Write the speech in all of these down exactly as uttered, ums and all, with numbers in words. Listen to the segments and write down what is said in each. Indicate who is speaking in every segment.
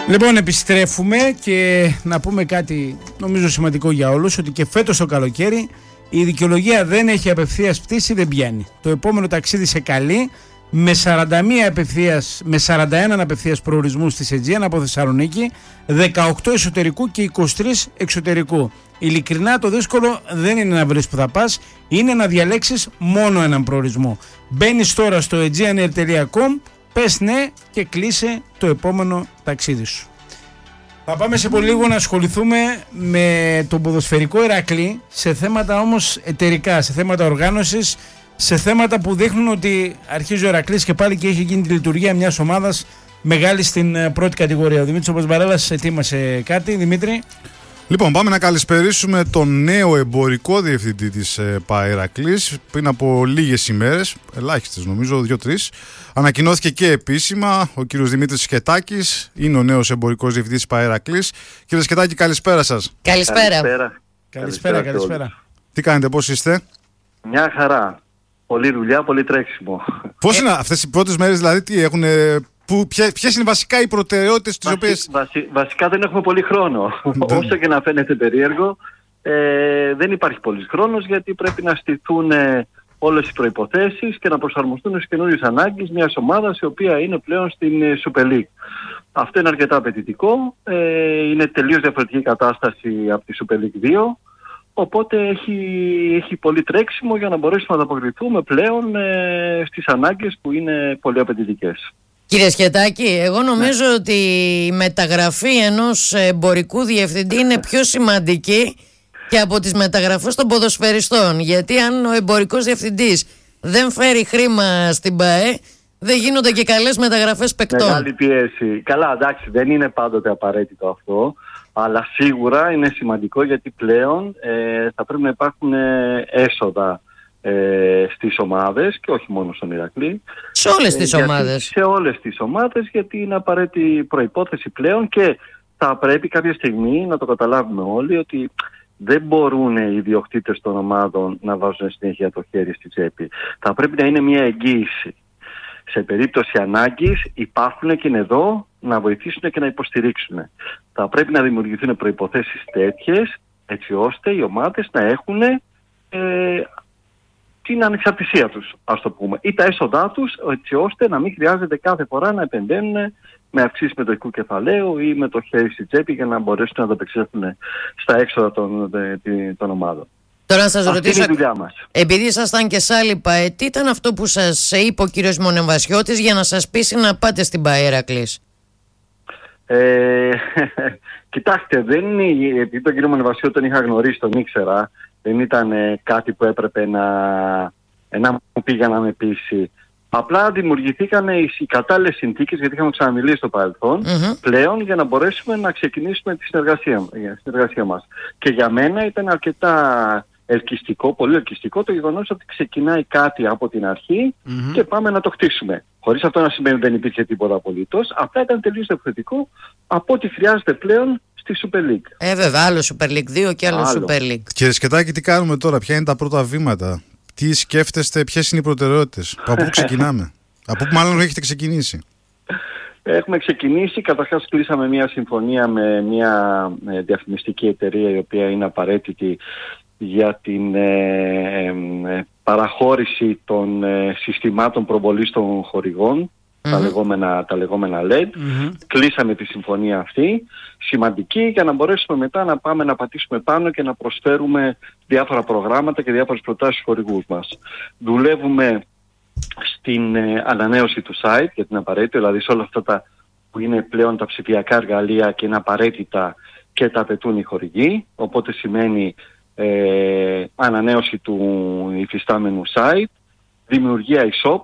Speaker 1: Λοιπόν, επιστρέφουμε και να πούμε κάτι νομίζω σημαντικό για όλους, ότι και φέτος το καλοκαίρι η δικαιολογία δεν έχει απευθείας πτήση, δεν πιάνει. Το επόμενο ταξίδι σε καλεί με σαράντα ένα απευθείας, με σαράντα ένα απευθείας προορισμούς της Aegean από Θεσσαλονίκη, δεκαοκτώ εσωτερικού και είκοσι τρία εξωτερικού. Ειλικρινά το δύσκολο δεν είναι να βρεις που θα πας, είναι να διαλέξεις μόνο έναν προορισμό. Μπαίνεις τώρα στο aegean air τελεία com, πες ναι και κλείσε το επόμενο ταξίδι σου. Θα πάμε σε πολύ λίγο να ασχοληθούμε με τον ποδοσφαιρικό Ηρακλή, σε θέματα όμως εταιρικά, σε θέματα οργάνωσης, σε θέματα που δείχνουν ότι αρχίζει ο Ηρακλής και πάλι και έχει γίνει τη λειτουργία μιας ομάδας μεγάλη στην πρώτη κατηγορία. Ο Δημήτρης Μπασμπαρέλας ετοίμασε κάτι. Δημήτρη.
Speaker 2: Λοιπόν, πάμε να καλησπερίσουμε τον νέο εμπορικό διευθυντή της ΠΑΕ Ηρακλής. Πριν από λίγες ημέρες, ελάχιστες νομίζω, δύο-τρεις, ανακοινώθηκε και επίσημα ο κύριος Δημήτρης Σκετάκης, είναι ο νέος εμπορικός διευθυντής της ΠΑΕ Ηρακλής. Κύριε Σκετάκη, καλησπέρα σας.
Speaker 3: Καλησπέρα.
Speaker 1: Καλησπέρα, καλησπέρα. καλησπέρα.
Speaker 2: Τι κάνετε, πώς είστε?
Speaker 4: Μια χαρά. Πολλή δουλειά, πολύ τρέξιμο.
Speaker 2: Πώς είναι αυτές οι πρώτες μέρες, δηλαδή, τι έχουν... Που, ποιες είναι βασικά οι προτεραιότητες τις
Speaker 4: Βασι,
Speaker 2: οποίες...
Speaker 4: βασι, βασικά δεν έχουμε πολύ χρόνο. Όσο και να φαίνεται περίεργο, ε, δεν υπάρχει πολύς χρόνος, γιατί πρέπει να στηθούν ε, όλες οι προϋποθέσεις και να προσαρμοστούν στις καινούριες ανάγκες μιας ομάδας η οποία είναι πλέον στην ε, Super League. Αυτό είναι αρκετά απαιτητικό. Ε, είναι τελείως διαφορετική κατάσταση από τη Super League δύο. Οπότε έχει, έχει πολύ τρέξιμο για να μπορέσουμε να ανταποκριθούμε πλέον ε, στις ανάγκες που είναι πολύ απαιτητικές.
Speaker 3: Κύριε Σκετάκη, εγώ νομίζω ναι. ότι η μεταγραφή ενός εμπορικού διευθυντή είναι πιο σημαντική και από τις μεταγραφές των ποδοσφαιριστών. Γιατί αν ο εμπορικός διευθυντής δεν φέρει χρήμα στην ΠΑΕ, δεν γίνονται και καλές μεταγραφές παικτών.
Speaker 4: Μεγάλη πίεση. Καλά, εντάξει, δεν είναι πάντοτε απαραίτητο αυτό, αλλά σίγουρα είναι σημαντικό, γιατί πλέον ε, θα πρέπει να υπάρχουν ε, έσοδα Ε, στις ομάδες και όχι μόνο στον Ηρακλή.
Speaker 3: Σε όλες τις
Speaker 4: ε,
Speaker 3: ομάδες.
Speaker 4: Σε όλες τις ομάδες, γιατί είναι απαραίτητη προϋπόθεση πλέον και θα πρέπει κάποια στιγμή να το καταλάβουμε όλοι ότι δεν μπορούν οι ιδιοκτήτες των ομάδων να βάζουν συνέχεια το χέρι στη τσέπη. Θα πρέπει να είναι μια εγγύηση. Σε περίπτωση ανάγκης υπάρχουν και είναι εδώ να βοηθήσουν και να υποστηρίξουν. Θα πρέπει να δημιουργηθούν προϋποθέσεις τέτοιες, έτσι ώστε οι ομάδες να έχουν ε, την ανεξαρτησία τους, ας το πούμε, ή τα έσοδά τους, έτσι ώστε να μην χρειάζεται κάθε φορά να επενδύουν με αυξήσεις μετοχικού κεφαλαίου ή με το χέρι στη τσέπη για να μπορέσουν να ανταπεξέλθουν στα έξοδα των, των ομάδων.
Speaker 3: Τώρα να σας ρωτήσω,
Speaker 4: είναι η δουλειά μας.
Speaker 3: Επειδή ήσασταν και σε άλλη ΠΑΕ, τι ήταν αυτό που σας είπε ο κύριος Μονεμβασιώτης για να σας πείσει να πάτε στην ΠΑΕ Ηρακλής?
Speaker 4: Ε, κοιτάξτε, δεν είναι, επειδή τον κύριο Μονεμβασιώτη τον είχα γνωρίσει, τον ήξερα, δεν ήταν ε, κάτι που έπρεπε να, ε, να μου πήγα να με πείσει. Απλά δημιουργηθήκαν οι, οι κατάλληλες συνθήκες, γιατί είχαμε ξαναμιλήσει στο παρελθόν, mm-hmm. πλέον για να μπορέσουμε να ξεκινήσουμε τη συνεργασία, τη συνεργασία μας. Και για μένα ήταν αρκετά ελκυστικό, πολύ ελκυστικό το γεγονός ότι ξεκινάει κάτι από την αρχή mm-hmm. και πάμε να το χτίσουμε. Χωρίς αυτό να σημαίνει ότι δεν υπήρχε τίποτα απολύτως, απλά ήταν τελείως διαφορετικό από ό,τι χρειάζεται πλέον στη Super League.
Speaker 3: Ε, βέβαια, άλλο Super League δύο και άλλο, άλλο. Super League.
Speaker 2: Κύριε Σκετάκη, τι κάνουμε τώρα, ποια είναι τα πρώτα βήματα, τι σκέφτεστε, ποιες είναι οι προτεραιότητες, από πού ξεκινάμε, από πού μάλλον έχετε ξεκινήσει?
Speaker 4: Έχουμε ξεκινήσει, καταρχάς κλείσαμε μια συμφωνία με μια ε, διαφημιστική εταιρεία η οποία είναι απαραίτητη για την ε, ε, παραχώρηση των ε, συστημάτων προβολής των χορηγών, mm-hmm. τα, λεγόμενα, τα λεγόμενα ελ ι ντι. Mm-hmm. Κλείσαμε τη συμφωνία αυτή, σημαντική, για να μπορέσουμε μετά να πάμε να πατήσουμε πάνω και να προσφέρουμε διάφορα προγράμματα και διάφορες προτάσεις στους χορηγούς μας. Δουλεύουμε στην ε, ανανέωση του site, γιατί είναι απαραίτητο, δηλαδή σε όλα αυτά τα που είναι πλέον τα ψηφιακά εργαλεία και είναι απαραίτητα και τα απαιτούν οι χορηγοί, οπότε σημαίνει Ε, ανανέωση του υφιστάμενου site, δημιουργία e-shop,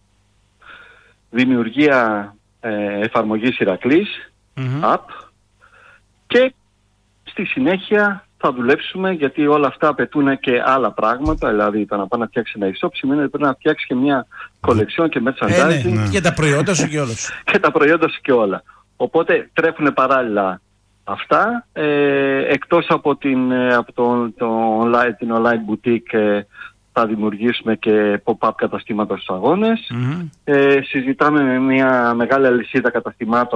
Speaker 4: δημιουργία ε, εφαρμογής Ηρακλής, mm-hmm. app, και στη συνέχεια θα δουλέψουμε, γιατί όλα αυτά απαιτούν και άλλα πράγματα, δηλαδή το να πάει να φτιάξει ένα e-shop σημαίνει ότι πρέπει να φτιάξει και μια collection και merchandising.
Speaker 1: Ε, ναι, ναι. Και τα προϊόντα σου και όλους.
Speaker 4: Και τα προϊόντα σου και όλα. Οπότε τρέχουν παράλληλα αυτά, ε, εκτός από, την, από το, το online, την online boutique, ε, θα δημιουργήσουμε και pop-up καταστήματα στους αγώνες. Mm-hmm. Ε, συζητάμε με μια μεγάλη αλυσίδα καταστημάτων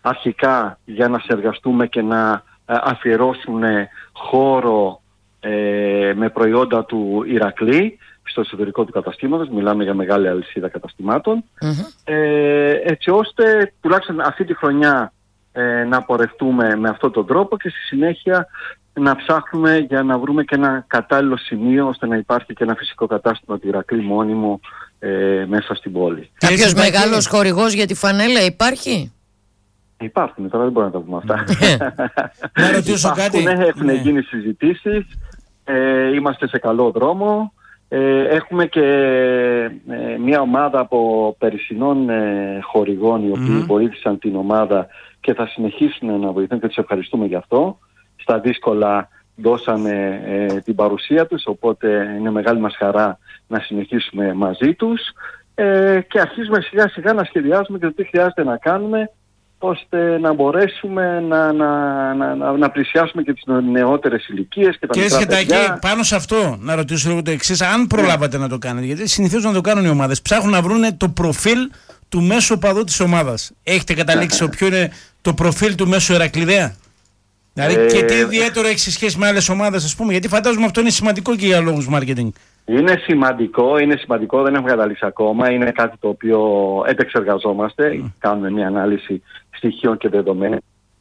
Speaker 4: αρχικά για να συνεργαστούμε και να αφιερώσουν χώρο ε, με προϊόντα του Ηρακλή στο εσωτερικό του καταστήματος. Μιλάμε για μεγάλη αλυσίδα καταστημάτων. Mm-hmm. Ε, έτσι ώστε τουλάχιστον αυτή τη χρονιά ε, να πορευτούμε με αυτόν τον τρόπο και στη συνέχεια να ψάχνουμε για να βρούμε και ένα κατάλληλο σημείο ώστε να υπάρχει και ένα φυσικό κατάστημα του Ηρακλή μόνιμο ε, μέσα στην πόλη.
Speaker 3: Κάποιος μεγάλος χορηγός για τη φανέλα υπάρχει?
Speaker 4: Υπάρχουν, τώρα δεν μπορούμε να τα πούμε αυτά.
Speaker 1: Να ρωτήσω κάτι.
Speaker 4: Έχουν ναι. γίνει συζητήσεις, ε, είμαστε σε καλό δρόμο. Ε, έχουμε και ε, μια ομάδα από περισσινών ε, χορηγών οι οποίοι mm. βοήθησαν την ομάδα και θα συνεχίσουν να βοηθούν και τους ευχαριστούμε γι' αυτό. Στα δύσκολα δώσανε ε, την παρουσία τους, οπότε είναι μεγάλη μας χαρά να συνεχίσουμε μαζί τους ε, και αρχίζουμε σιγά σιγά να σχεδιάζουμε και το τι χρειάζεται να κάνουμε ώστε να μπορέσουμε να, να, να, να, να πλησιάσουμε και τις νεότερες ηλικίες και τα
Speaker 1: Κύριε
Speaker 4: μικρά παιδιά.
Speaker 1: Σχετάκη, πάνω σε αυτό να ρωτήσω λίγο το εξής, αν προλάβατε να το κάνετε, γιατί συνηθίζουν να το κάνουν οι ομάδες, ψάχνουν να βρουν το προφίλ του μέσου οπαδού της ομάδας. Έχετε καταλήξει ποιο είναι το προφίλ του μέσου Ηρακλειδέα? Δηλαδή ε, και τι ιδιαίτερο έχει σε σχέση με άλλες ομάδες, ας πούμε, γιατί φαντάζομαι αυτό είναι σημαντικό και για λόγους marketing.
Speaker 4: Είναι σημαντικό, είναι σημαντικό, δεν έχουμε καταλήξει ακόμα, είναι κάτι το οποίο επεξεργαζόμαστε, mm. κάνουμε μια ανάλυση στοιχείων και δεδομένων.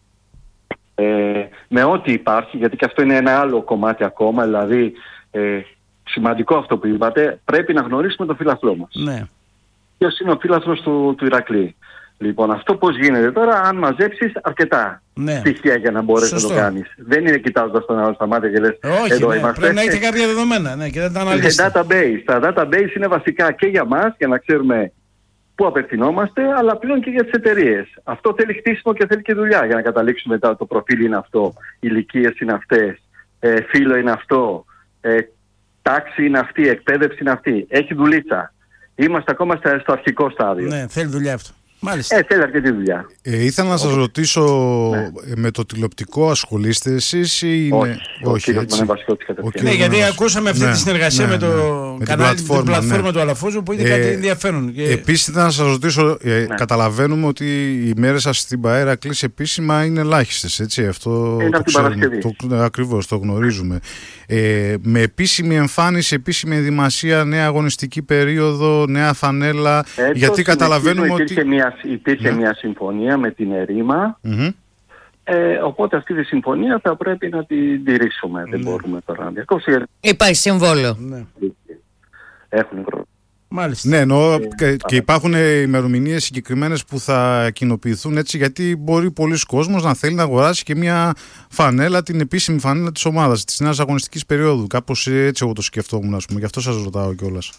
Speaker 4: Ε, με ό,τι υπάρχει, γιατί και αυτό είναι ένα άλλο κομμάτι ακόμα, δηλαδή ε, σημαντικό αυτό που είπατε, πρέπει να γνωρίσουμε τον φίλαθλό μας.
Speaker 1: Ναι.
Speaker 4: Ποιος είναι ο φίλαθλος του, του Ηρακλή. Λοιπόν, αυτό πώς γίνεται τώρα, αν μαζέψεις αρκετά ναι. στοιχεία για να μπορέσεις Σωστό. να το κάνεις. Δεν είναι κοιτάζοντας τον άλλο στα μάτια και λες
Speaker 1: Όχι,
Speaker 4: εδώ
Speaker 1: ναι,
Speaker 4: είμαστε.
Speaker 1: Πρέπει να έχετε κάποια δεδομένα ναι, και δεν τα αναλύσετε.
Speaker 4: Database. Τα database είναι βασικά και για μας, για να ξέρουμε πού απευθυνόμαστε, αλλά πλέον και για τις εταιρείες. Αυτό θέλει χτίσιμο και θέλει και δουλειά για να καταλήξουμε μετά το προφίλ είναι αυτό, ηλικίες είναι αυτές, ε, φύλο είναι αυτό, ε, τάξη είναι αυτή, εκπαίδευση είναι αυτή. Έχει δουλίτσα. Είμαστε ακόμα στο αρχικό στάδιο.
Speaker 1: Ναι, θέλει δουλειά αυτό. Μάλιστα.
Speaker 4: Ε, θέλει αρκετή δουλειά.
Speaker 2: Ε, ήθελα να σας ρωτήσω, ναι. με το τηλεοπτικό ασχολείστε εσείς ή είναι...
Speaker 4: Όχι, όχι, έτσι.
Speaker 1: Okay, ναι, γιατί ακούσαμε αυτή ναι, τη συνεργασία ναι, με το ναι, κανάλι, την πλατφόρμα, την πλατφόρμα ναι. του Αλαφούζου που είναι ε, κάτι ενδιαφέρον. Και...
Speaker 2: Επίσης ήθελα να σας ρωτήσω, ε, ναι. καταλαβαίνουμε ότι οι μέρες σας στην ΠΑΕ Ηρακλής επίσημα είναι ελάχιστες, έτσι, αυτό
Speaker 4: είναι
Speaker 2: το ξέρουμε, το, ακριβώς, το γνωρίζουμε. Ε, με επίσημη εμφάνιση, επίσημη ενδυμασία, νέα αγωνιστική περίοδο, νέα φανέλα,
Speaker 4: ε, γιατί καταλαβαίνουμε ότι... Υπήρχε, μια, υπήρχε ναι. μια συμφωνία με την ΕΡΗΜΑ, mm-hmm. ε, οπότε αυτή τη συμφωνία θα πρέπει να την τηρήσουμε, mm-hmm. δεν μπορούμε τώρα να διακόψουμε.
Speaker 3: Υπάρχει συμβόλαιο.
Speaker 4: Ναι. Έχουν χρόνο.
Speaker 1: Μάλιστα.
Speaker 2: Ναι, εννοώ και, και υπάρχουν ημερομηνίες συγκεκριμένες που θα κοινοποιηθούν έτσι, γιατί μπορεί πολλοί κόσμος να θέλει να αγοράσει και μια φανέλα, την επίσημη φανέλα της ομάδας, της νέας αγωνιστικής περίοδου. Κάπως έτσι εγώ το σκεφτόμουν, ας πούμε, γι' αυτό σας ρωτάω κιόλας.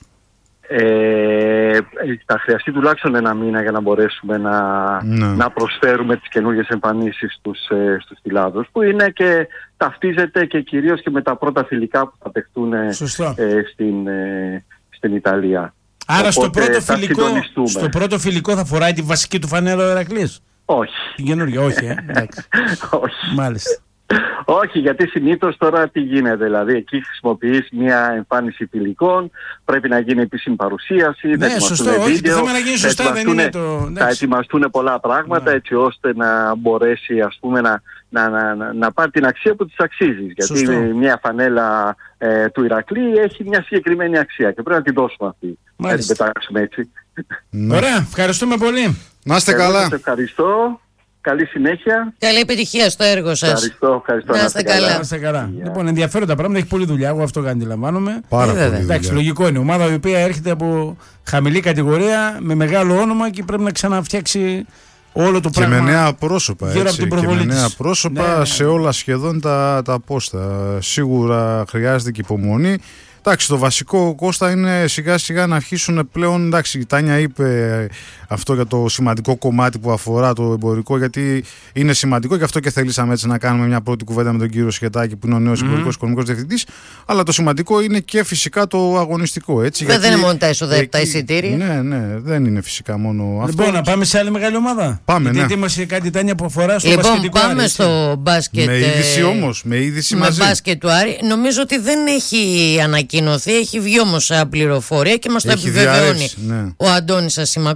Speaker 4: Ε, θα χρειαστεί τουλάχιστον ένα μήνα για να μπορέσουμε να, ναι. να προσφέρουμε τις καινούργιες εμφανίσεις στους, ε, στους τηλάδους, που είναι και ταυτίζεται και κυρίως και με τα πρώτα φιλικά που θα παιχτούν ε, στην, ε, στην Ιταλία.
Speaker 1: Άρα οπότε, στο, πρώτο φιλικό, στο πρώτο φιλικό θα φοράει τη βασική του φανέλα ο Ηρακλής?
Speaker 4: Όχι.
Speaker 1: Την καινούργια, όχι, ε. Εντάξει.
Speaker 4: Όχι.
Speaker 1: Μάλιστα.
Speaker 4: Όχι, γιατί συνήθως τώρα τι γίνεται, δηλαδή εκεί χρησιμοποιείς μια εμφάνιση φιλικών, πρέπει να γίνει επίσημη παρουσίαση,
Speaker 1: ναι, θα σωστό, όχι, το θέμα να γίνει σωστά, δεν είναι το...
Speaker 4: Θα ετοιμαστούν πολλά πράγματα ναι. έτσι ώστε να μπορέσει ας πούμε να, να, να, να, να πάρει την αξία που της αξίζει. Γιατί σωστό. μια φανέλα ε, του Ηρακλή έχει μια συγκεκριμένη αξία και πρέπει να την δώσουμε αυτή. Μάλιστα. Να την πετάξουμε έτσι.
Speaker 1: Ναι. Ωραία, ευχαριστούμε πολύ.
Speaker 2: Να είστε καλά.
Speaker 4: Σας ευχαριστώ. Καλή συνέχεια.
Speaker 3: Καλή επιτυχία στο έργο σας.
Speaker 4: Ευχαριστώ, ευχαριστώ.
Speaker 3: Να είστε καλά.
Speaker 1: Να είστε καλά. Yeah. Λοιπόν, ενδιαφέροντα πράγματα, έχει πολλή δουλειά. Εγώ αυτό αντιλαμβάνομαι.
Speaker 2: Πάρα πολύ.
Speaker 1: Εντάξει, λογικό είναι. Ομάδα η οποία έρχεται από χαμηλή κατηγορία με μεγάλο όνομα και πρέπει να ξαναφτιάξει όλο το πράγμα.
Speaker 2: Και με νέα πρόσωπα.
Speaker 1: Γύρω
Speaker 2: έτσι,
Speaker 1: από την
Speaker 2: και με νέα πρόσωπα ναι. σε όλα σχεδόν τα, τα πόστα. Σίγουρα χρειάζεται και υπομονή. Εντάξει, το βασικό, Κώστα, είναι σιγά σιγά να αρχίσουν πλέον. Εντάξει, η Τάνια είπε αυτό για το σημαντικό κομμάτι που αφορά το εμπορικό, γιατί είναι σημαντικό και αυτό και θελήσαμε έτσι να κάνουμε μια πρώτη κουβέντα με τον κύριο Σχετάκη, που είναι ο νέος mm. εμπορικός οικονομικός διευθυντής. Αλλά το σημαντικό είναι και φυσικά το αγωνιστικό. Έτσι,
Speaker 3: δεν
Speaker 2: γιατί
Speaker 3: είναι μόνο τα έσοδα, τα εισιτήρια.
Speaker 2: Ναι, ναι, δεν είναι φυσικά μόνο αυτό.
Speaker 1: Λοιπόν, να πάμε σε άλλη μεγάλη ομάδα.
Speaker 2: Πάμε.
Speaker 1: Γιατί
Speaker 2: ναι.
Speaker 1: ετοίμασε κάτι, Τάνια, που αφορά στο
Speaker 3: λοιπόν,
Speaker 1: μπασκετικό Άρη.
Speaker 3: Λοιπόν, πάμε στο μπάσκετ.
Speaker 2: Με είδηση όμως, με είδηση μαζί.
Speaker 3: Με μπάσκετ του Άρη. Νομίζω ότι δεν έχει ανακοινωθεί. Έχει βγει όμως πληροφορία και μας το επιβεβαιώνει ναι. ο Αντώνης Ασημακόπουλος, ο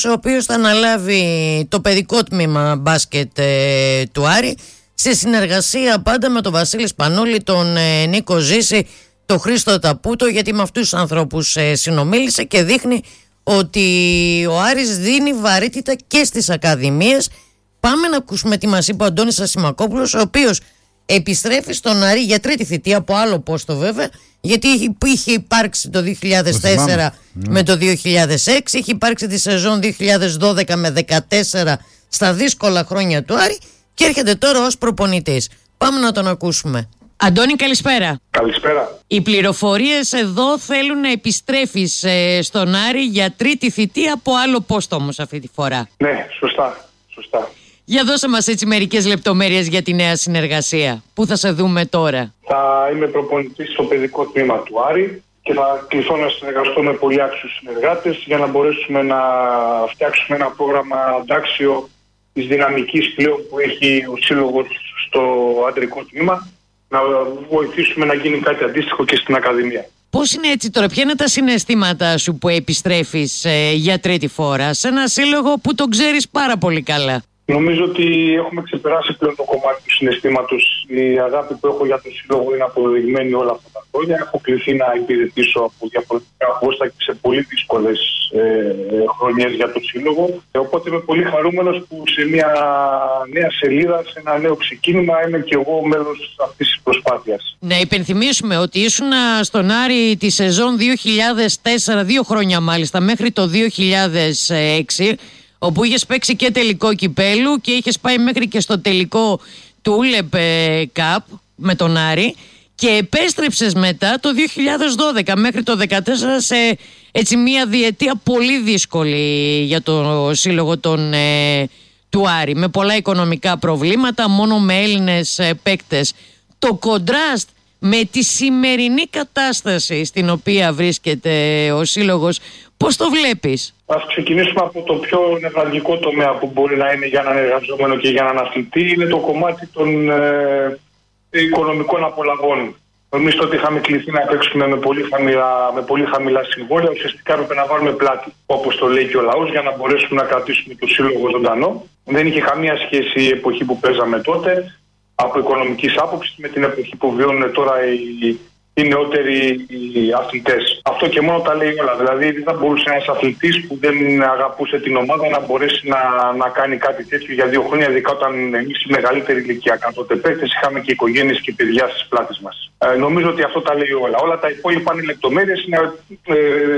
Speaker 3: ο οποίος θα αναλάβει το παιδικό τμήμα μπάσκετ ε, του Άρη, σε συνεργασία πάντα με τον Βασίλη Σπανούλη, τον ε, Νίκο Ζήση, τον Χρήστο Ταπούτο, γιατί με αυτούς τους ανθρώπους ε, συνομίλησε και δείχνει ότι ο Άρης δίνει βαρύτητα και στις ακαδημίες. Πάμε να ακούσουμε τι μας είπε ο Αντώνης Ασημακόπουλος, ο οποίος επιστρέφει στον Άρη για τρίτη θητεία, από άλλο πόστο βέβαια, γιατί είχε υπάρξει το δύο χιλιάδες τέσσερα με το δύο χιλιάδες έξι, είχε υπάρξει τη σεζόν δύο χιλιάδες δώδεκα με δεκατέσσερα στα δύσκολα χρόνια του Άρη και έρχεται τώρα ως προπονητής. Πάμε να τον ακούσουμε. Αντώνη, καλησπέρα.
Speaker 5: Καλησπέρα.
Speaker 3: Οι πληροφορίες εδώ θέλουν να επιστρέφεις ε, στον Άρη για τρίτη θητεία, από άλλο πόστο όμως αυτή τη φορά.
Speaker 5: Ναι, σωστά, σωστά.
Speaker 3: Για δώσε μας έτσι μερικές λεπτομέρειες για τη νέα συνεργασία. Πού θα σε δούμε τώρα?
Speaker 5: Θα είμαι προπονητής στο παιδικό τμήμα του Άρη και θα κληθώ να συνεργαστώ με πολύ άξιους συνεργάτες για να μπορέσουμε να φτιάξουμε ένα πρόγραμμα αντάξιο της δυναμικής πλέον που έχει ο σύλλογος στο αντρικό τμήμα, να βοηθήσουμε να γίνει κάτι αντίστοιχο και στην Ακαδημία.
Speaker 3: Πώς είναι έτσι τώρα, ποια είναι τα συναισθήματά σου που επιστρέφεις ε, για τρίτη φορά σε ένα σύλλογο που τον ξέρεις πάρα πολύ καλά?
Speaker 5: Νομίζω ότι έχουμε ξεπεράσει πλέον το κομμάτι του συναισθήματος. Η αγάπη που έχω για τον σύλλογο είναι αποδεδειγμένη όλα αυτά τα χρόνια. Έχω κληθεί να υπηρετήσω από διαφορετικά πόστα και σε πολύ δύσκολες ε, χρονιές για τον σύλλογο. Οπότε είμαι πολύ χαρούμενος που σε μια νέα σελίδα, σε ένα νέο ξεκίνημα, είμαι και εγώ μέλος αυτής της προσπάθειας.
Speaker 3: Να υπενθυμίσουμε ότι ήσουν στον Άρη τη σεζόν δύο χιλιάδες τέσσερα, δύο χρόνια μάλιστα, μέχρι το δύο χιλιάδες έξι, όπου είχες παίξει και τελικό κυπέλου και είχες πάει μέχρι και στο τελικό του Ούλεπ Cup με τον Άρη, και επέστρεψες μετά το δύο χιλιάδες δώδεκα μέχρι το δύο χιλιάδες δεκατέσσερα σε έτσι μια διετία πολύ δύσκολη για το σύλλογο των, ε, του Άρη, με πολλά οικονομικά προβλήματα, μόνο με Έλληνες ε, παίκτες. Το κοντράστ με τη σημερινή κατάσταση στην οποία βρίσκεται ο σύλλογος, πώς το βλέπεις?
Speaker 5: Ας ξεκινήσουμε από το πιο νευραλγικό τομέα που μπορεί να είναι για έναν εργαζόμενο και για έναν αθλητή. Είναι το κομμάτι των ε, οικονομικών απολαβών. Εμείς τότε είχαμε κληθεί να παίξουμε με πολύ χαμηλά, με πολύ χαμηλά συμβόλαια. Ουσιαστικά έπρεπε να βάλουμε πλάτη, όπως το λέει και ο λαός, για να μπορέσουμε να κρατήσουμε το σύλλογο ζωντανό. Δεν είχε καμία σχέση η εποχή που παίζαμε τότε, από οικονομικής άποψης, με την εποχή που βιώνουν τώρα οι, οι νεότεροι οι αθλητές. Αυτό και μόνο τα λέει όλα. Δηλαδή δεν θα μπορούσε ένας αθλητής που δεν αγαπούσε την ομάδα να μπορέσει να, να κάνει κάτι τέτοιο για δύο χρόνια, ειδικά όταν εμείς οι μεγαλύτεροι ηλικιακά τότε παίκτες είχαμε και οικογένειες και παιδιά στις πλάτες μας. Ε, νομίζω ότι αυτό τα λέει όλα. Όλα τα υπόλοιπα είναι λεπτομέρειες, είναι ε,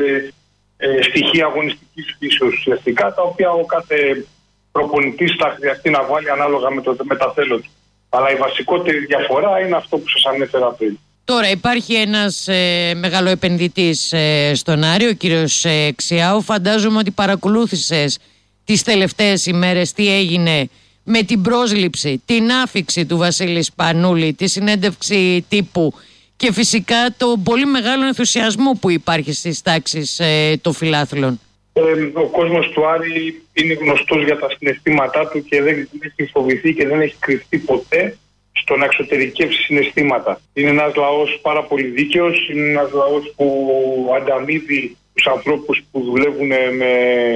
Speaker 5: ε, ε, στοιχεία αγωνιστικής φύσεως ουσιαστικά, τα οποία ο κάθε προπονητής θα χρειαστεί να βάλει ανάλογα με, το, με τα θέλω του. Αλλά η βασικότερη διαφορά είναι αυτό που σας ανέφερα πριν.
Speaker 3: Τώρα υπάρχει ένας ε, μεγαλοεπενδυτής ε, στον Άρη, ο κύριος ε, Ξιάου. Φαντάζομαι ότι παρακολούθησες τις τελευταίες ημέρες τι έγινε με την πρόσληψη, την άφιξη του Βασίλη Σπανούλη, τη συνέντευξη τύπου και φυσικά το πολύ μεγάλο ενθουσιασμό που υπάρχει στις τάξεις ε, των φιλάθλων.
Speaker 5: Ε, ο κόσμος του Άρη είναι γνωστός για τα συναισθήματά του και δεν έχει φοβηθεί και δεν έχει κρυφτεί ποτέ στο να εξωτερικεύσει συναισθήματα. Είναι ένας λαός πάρα πολύ δίκαιος, είναι ένας λαός που ανταμείβει τους ανθρώπους που δουλεύουν με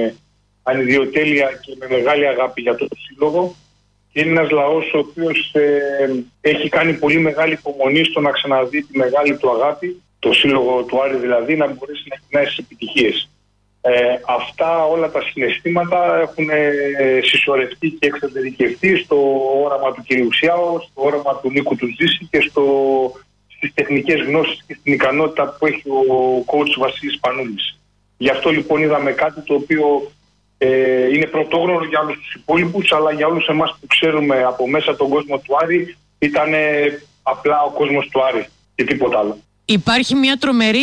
Speaker 5: ανιδιοτέλεια και με μεγάλη αγάπη για τον σύλλογο. Και είναι ένας λαός ο οποίος ε, έχει κάνει πολύ μεγάλη υπομονή στο να ξαναδεί τη μεγάλη του αγάπη, το σύλλογο του Άρη δηλαδή, να μπορέσει να κοινάει στις επιτυχίες. Ε, αυτά όλα τα συναισθήματα έχουν ε, συσσωρευτεί και εξωτερικευτεί στο όραμα του κ. Ουσιάου, στο όραμα του Νίκου του Ζήση και στο, στις τεχνικές γνώσεις και στην ικανότητα που έχει ο coach Βασίλης Σπανούλης. Γι' αυτό λοιπόν είδαμε κάτι το οποίο ε, είναι πρωτόγνωρο για όλους τους υπόλοιπους, αλλά για όλους εμάς που ξέρουμε από μέσα τον κόσμο του Άρη ήταν ε, απλά ο κόσμος του Άρη και τίποτα άλλο.
Speaker 3: Υπάρχει μια τρομερή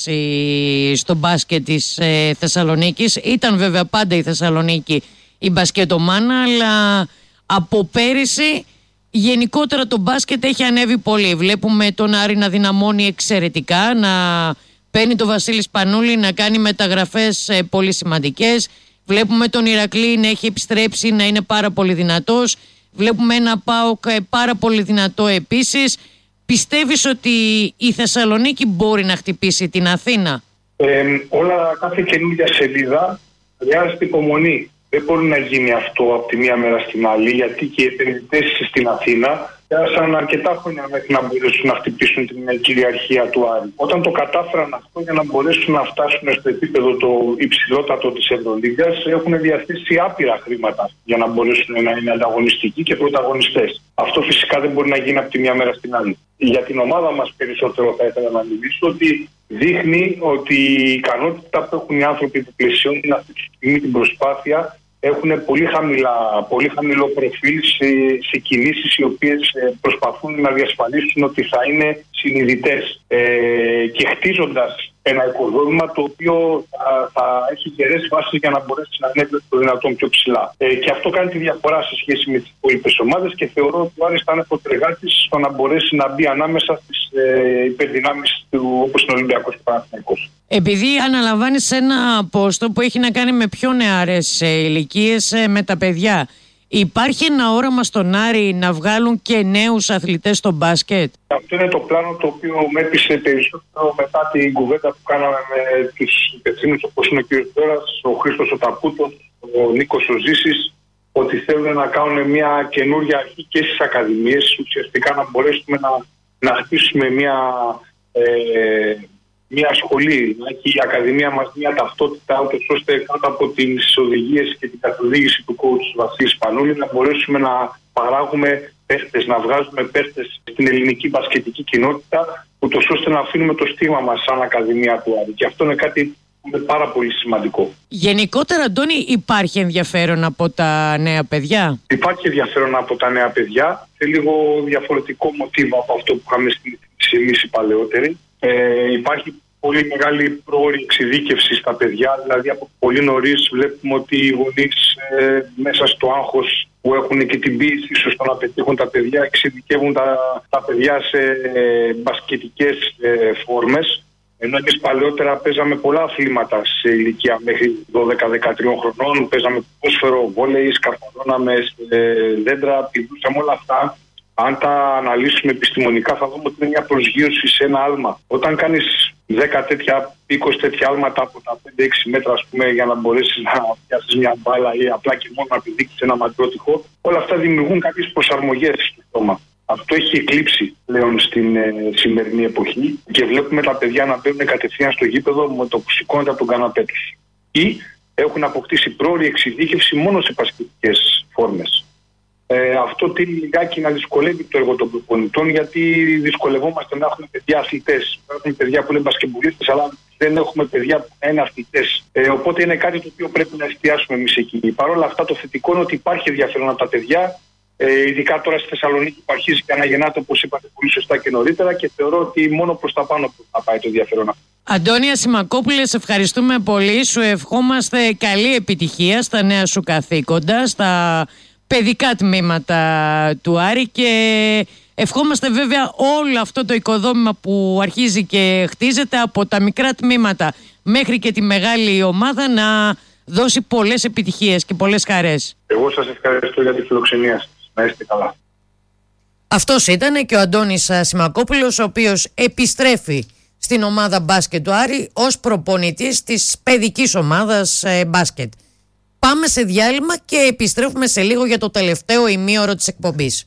Speaker 3: άνθηση στο μπάσκετ της ε, Θεσσαλονίκης. Ήταν βέβαια πάντα η Θεσσαλονίκη η μπασκετομάνα, αλλά από πέρυσι γενικότερα το μπάσκετ έχει ανέβει πολύ. Βλέπουμε τον Άρη να δυναμώνει εξαιρετικά, να παίρνει το Βασίλη Σπανούλη να κάνει μεταγραφές ε, πολύ σημαντικές. Βλέπουμε τον Ηρακλή να έχει επιστρέψει, να είναι πάρα πολύ δυνατός. Βλέπουμε ένα ΠΑΟΚ ε, πάρα πολύ δυνατό επίσης. Πιστεύεις ότι η Θεσσαλονίκη μπορεί να χτυπήσει την Αθήνα?
Speaker 5: Ε, όλα, κάθε καινούργια σελίδα Χρειάζεται υπομονή. Δεν μπορεί να γίνει αυτό από τη μία μέρα στην άλλη, γιατί και οι επενδυτές στην Αθήνα πέρασαν αρκετά χρόνια μέχρι να μπορέσουν να χτυπήσουν την κυριαρχία του Άρη. Όταν το κατάφεραν αυτό, για να μπορέσουν να φτάσουν στο επίπεδο το υψηλότατο της Ευρωλίγκας, έχουν διαθέσει άπειρα χρήματα για να μπορέσουν να είναι ανταγωνιστικοί και πρωταγωνιστές. Αυτό φυσικά δεν μπορεί να γίνει από τη μία μέρα στην άλλη. Για την ομάδα μας περισσότερο θα ήθελα να μιλήσω ότι δείχνει ότι η ικανότητα που έχουν οι άνθρωποι που πλαισιώνουν αυτή τη στιγμή την προσπάθεια έχουν πολύ, χαμηλά, πολύ χαμηλό προφίλ σε, σε κινήσεις οι οποίες προσπαθούν να διασφαλίσουν ότι θα είναι συνειδητές ε, και χτίζοντας ένα οικοδόμημα το οποίο θα, θα έχει γερές βάσεις για να μπορέσει να είναι το δυνατόν πιο ψηλά. Ε, και αυτό κάνει τη διαφορά σε σχέση με τις υπόλοιπες ομάδες και θεωρώ ότι ο Άρης θα είναι προτεργάτης στο να μπορέσει να μπει ανάμεσα στις ε, υπερδυνάμεις του, όπως είναι ο Ολυμπιακός και ο Παναθηναϊκός.
Speaker 3: Επειδή αναλαμβάνεις ένα πόστο που έχει να κάνει με πιο νεαρές ηλικίες, με τα παιδιά, υπάρχει ένα όραμα στον Άρη να βγάλουν και νέους αθλητές στο μπάσκετ?
Speaker 5: Αυτό είναι το πλάνο το οποίο με έπεισε περισσότερο μετά την κουβέντα που κάναμε με τους υπευθύνους όπως είναι ο κ. Τόρας, ο Χρήστος ο Ταπούτος, ο Νίκος ο Ζήσης, ότι θέλουν να κάνουν μια καινούργια αρχή και στις ακαδημίες, ουσιαστικά να μπορέσουμε να, να χτίσουμε μια... Ε, μια σχολή, να έχει η Ακαδημία μας μια ταυτότητα, ώστε κάτω από τις οδηγίες και την καθοδήγηση του coach Βασίλη Σπανούλη να μπορέσουμε να παράγουμε παίχτες, να βγάζουμε παίχτες στην ελληνική μπασκετική κοινότητα, ούτως ώστε να αφήνουμε το στίγμα μας σαν Ακαδημία του Άρη. Και αυτό είναι κάτι που είναι πάρα πολύ σημαντικό. Γενικότερα,
Speaker 3: Αντώνη, υπάρχει ενδιαφέρον από τα νέα παιδιά?
Speaker 5: Υπάρχει ενδιαφέρον από τα νέα παιδιά, σε λίγο διαφορετικό μοτίβο από αυτό που είχαμε συνηθίσει εμείς οι παλαιότεροι. Ε, υπάρχει πολύ μεγάλη πρόωρη εξειδίκευση στα παιδιά, δηλαδή από πολύ νωρίς βλέπουμε ότι οι γονείς ε, μέσα στο άγχος που έχουν και την πίεση ίσως στο να πετύχουν τα παιδιά, εξειδικεύουν τα, τα παιδιά σε ε, μπασκετικές ε, φόρμες, ενώ εμείς παλαιότερα παίζαμε πολλά αθλήματα σε ηλικία μέχρι δώδεκα με δεκατρία χρονών, παίζαμε ποδόσφαιρο, βόλεϊ, σκαρφαλώναμε ε, δέντρα, πηδούσαμε όλα αυτά. Αν τα αναλύσουμε επιστημονικά θα δούμε ότι είναι μια προσγείωση σε ένα άλμα. Όταν κάνεις δέκα τέτοια, είκοσι τέτοια άλματα από τα πέντε έξι μέτρα, ας πούμε, για να μπορέσεις να πιάσεις μια μπάλα ή απλά και μόνο να πηδήξεις ένα μακρότυχο, όλα αυτά δημιουργούν κάποιες προσαρμογές στο στόμα. Αυτό έχει εκλείψει πλέον στην ε, σημερινή εποχή και βλέπουμε τα παιδιά να μπαίνουν κατευθείαν στο γήπεδο με το που σηκώνεται από τον καναπέ τους. Ή έχουν αποκτήσει πρόωρη εξειδίκευση μόνο σε πασχετικές φόρμες. Ε, αυτό τείνει λιγάκι να δυσκολεύει το έργο των προπονητών, γιατί δυσκολευόμαστε να έχουμε παιδιά αθλητές. Έχουμε παιδιά που είναι μπασκετμπολίστες, αλλά δεν έχουμε παιδιά που είναι αθλητές. Ε, οπότε είναι κάτι το οποίο πρέπει να εστιάσουμε εμείς εκεί. Παρ' όλα αυτά, το θετικό είναι ότι υπάρχει ενδιαφέρον από τα παιδιά. Ε, ειδικά τώρα στη Θεσσαλονίκη που αρχίζει και αναγεννάται, όπως είπατε πολύ σωστά και νωρίτερα, και θεωρώ ότι μόνο προς τα πάνω θα πάει το ενδιαφέρον αυτό.
Speaker 3: Αντώνια Σιμακόπουλε, σε ευχαριστούμε πολύ. Σου ευχόμαστε καλή επιτυχία στα νέα σου καθήκοντα, στα παιδικά τμήματα του Άρη, και ευχόμαστε βέβαια όλο αυτό το οικοδόμημα που αρχίζει και χτίζεται από τα μικρά τμήματα μέχρι και τη μεγάλη ομάδα να δώσει πολλές επιτυχίες και πολλές χαρές.
Speaker 5: Εγώ σας ευχαριστώ για τη φιλοξενία σας. Να είστε καλά.
Speaker 3: Αυτός ήταν και ο Αντώνης Σιμακόπουλος, ο οποίος επιστρέφει στην ομάδα μπάσκετ του Άρη ως προπονητής της παιδικής ομάδας ε, μπάσκετ. Πάμε σε διάλειμμα και επιστρέφουμε σε λίγο για το τελευταίο ημίωρο της εκπομπής.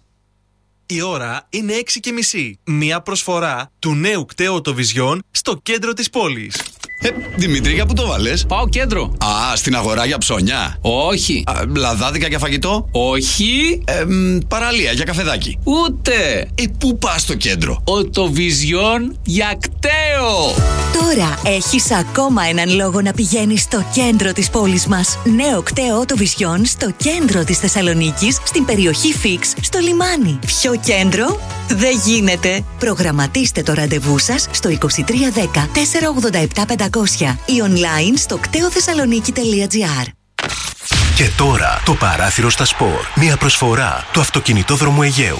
Speaker 6: Η ώρα είναι έξι και μισή. Μια προσφορά του νέου κταίου Οτοβιζιόν στο κέντρο της πόλης.
Speaker 7: Ε, Δημήτρη, για πού το βάλες?
Speaker 8: Πάω κέντρο.
Speaker 7: Α, στην αγορά για ψώνια.
Speaker 8: Όχι.
Speaker 7: Α, λαδάδικα για φαγητό.
Speaker 8: Όχι.
Speaker 7: Ε, μ, παραλία για καφεδάκι.
Speaker 8: Ούτε.
Speaker 7: Ε, πού πας στο κέντρο?
Speaker 8: Οτοβιζιόν για κταίο.
Speaker 9: Τώρα έχεις ακόμα έναν λόγο να πηγαίνεις στο κέντρο της πόλης μας. Νέο κταίο Οτοβιζιόν στο κέντρο της Θεσσαλονίκης, στην περιοχή Φίξ, στο λιμάνι. Πιο κέντρο δεν γίνεται. Προγραμματίστε το ραντεβού σας στο είκοσι τρία δέκα τετρακόσια ογδόντα επτά πεντακόσια ή online στο κτέοθεσσαλονίκη τελεία τζι άρ.
Speaker 10: Και τώρα το παράθυρο στα σπορ. Μια προσφορά του αυτοκινητόδρομου Αιγαίου.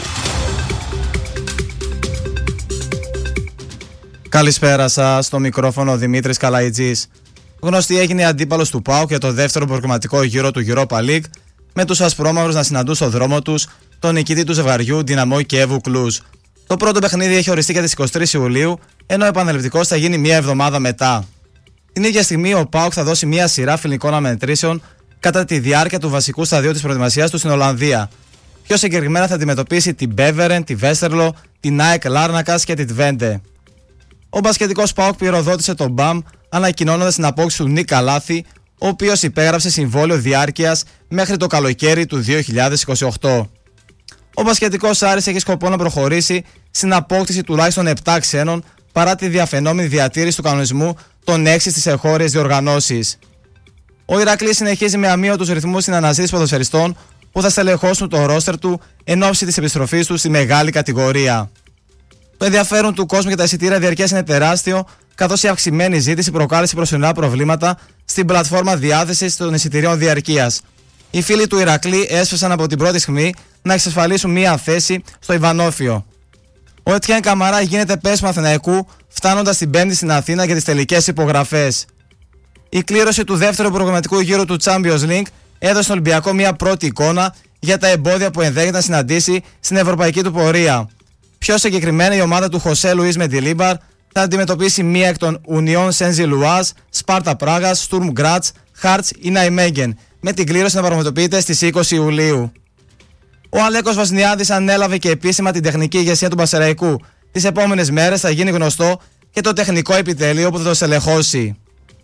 Speaker 11: Καλησπέρα σας, στο μικρόφωνο Δημήτρης Καλαϊτζής. Γνωστή έγινε αντίπαλος του ΠΑΟΚ για το δεύτερο προκριματικό γύρο του Europa League, με τους ασπρόμαυρους να συναντούν στο δρόμο τους τον νικητή του ζευγαριού Δυναμό Κιέβου Κλουζ. Το πρώτο παιχνίδι έχει οριστεί για τις είκοσι τρεις Ιουλίου, ενώ ο επαναληπτικός θα γίνει μία εβδομάδα μετά. Την ίδια στιγμή ο ΠΑΟΚ θα δώσει μια σειρά φιλικών αναμετρήσεων κατά τη διάρκεια του βασικού σταδίου της προετοιμασίας του στην Ολλανδία. Πιο συγκεκριμένα θα αντιμετωπίσει την Μπέβερεν, τη Βέστερλο, την ΑΕΚ Λάρνακας και τη Τβέντε. Ο μπασκετικός ΠΑΟΚ πυροδότησε τον Μπαμ ανακοινώνοντας την απόκτηση του Νίκ Καλάθη, ο οποίος υπέγραψε συμβόλαιο διάρκειας μέχρι το καλοκαίρι του δύο χιλιάδες είκοσι οκτώ. Ο μπασκετικός Άρης έχει σκοπό να προχωρήσει στην απόκτηση τουλάχιστον επτά ξένων παρά τη διαφαινόμενη διατήρηση του κανονισμού των έξι στις εγχώριες διοργανώσεις. Ο Ηρακλής συνεχίζει με αμύωτους ρυθμούς στην αναζήτηση ποδοσφαιριστών που θα στελεχώσουν το ρόστερ του εν ώψη της επιστροφής του στη μεγάλη κατηγορία. Το ενδιαφέρον του κόσμου για τα εισιτήρια διαρκείας είναι τεράστιο, καθώς η αυξημένη ζήτηση προκάλεσε προσωρινά προβλήματα στην πλατφόρμα διάθεσης των εισιτηρίων διαρκείας. Οι φίλοι του Ηρακλή έσφασαν από την πρώτη στιγμή να εξασφαλίσουν μία θέση στο Ιβανόφιο. Ο Ετιέν Καμαρά γίνεται πέσμα Αθηναϊκού, φτάνοντας την Πέμπτη στην Αθήνα για τις τελικές υπογραφές. Η κλήρωση του δεύτερου προγραμματικού γύρου του Champions League έδωσε στον Ολυμπιακό μια πρώτη εικόνα για τα εμπόδια που ενδέχεται να συναντήσει στην ευρωπαϊκή του πορεία. Πιο συγκεκριμένα, η ομάδα του Χωσέ Λουίς Μεντιλίμπαρ θα αντιμετωπίσει μία εκ των Ουνιών Σένζι Λουάζ, Σπάρτα Πράγας, Στουρμ Γκράτς, Χάρτς ή Ναϊμέγγεν, με την κλήρωση να πραγματοποιείται στις είκοσι Ιουλίου. Ο Αλέκος Βασνιάδης ανέλαβε και επίσημα την τεχνική ηγεσία του Πασεραϊκού. Τις επόμενες μέρες θα γίνει γνωστό και το τεχνικό επιτελείο που θα το στελεχώσει.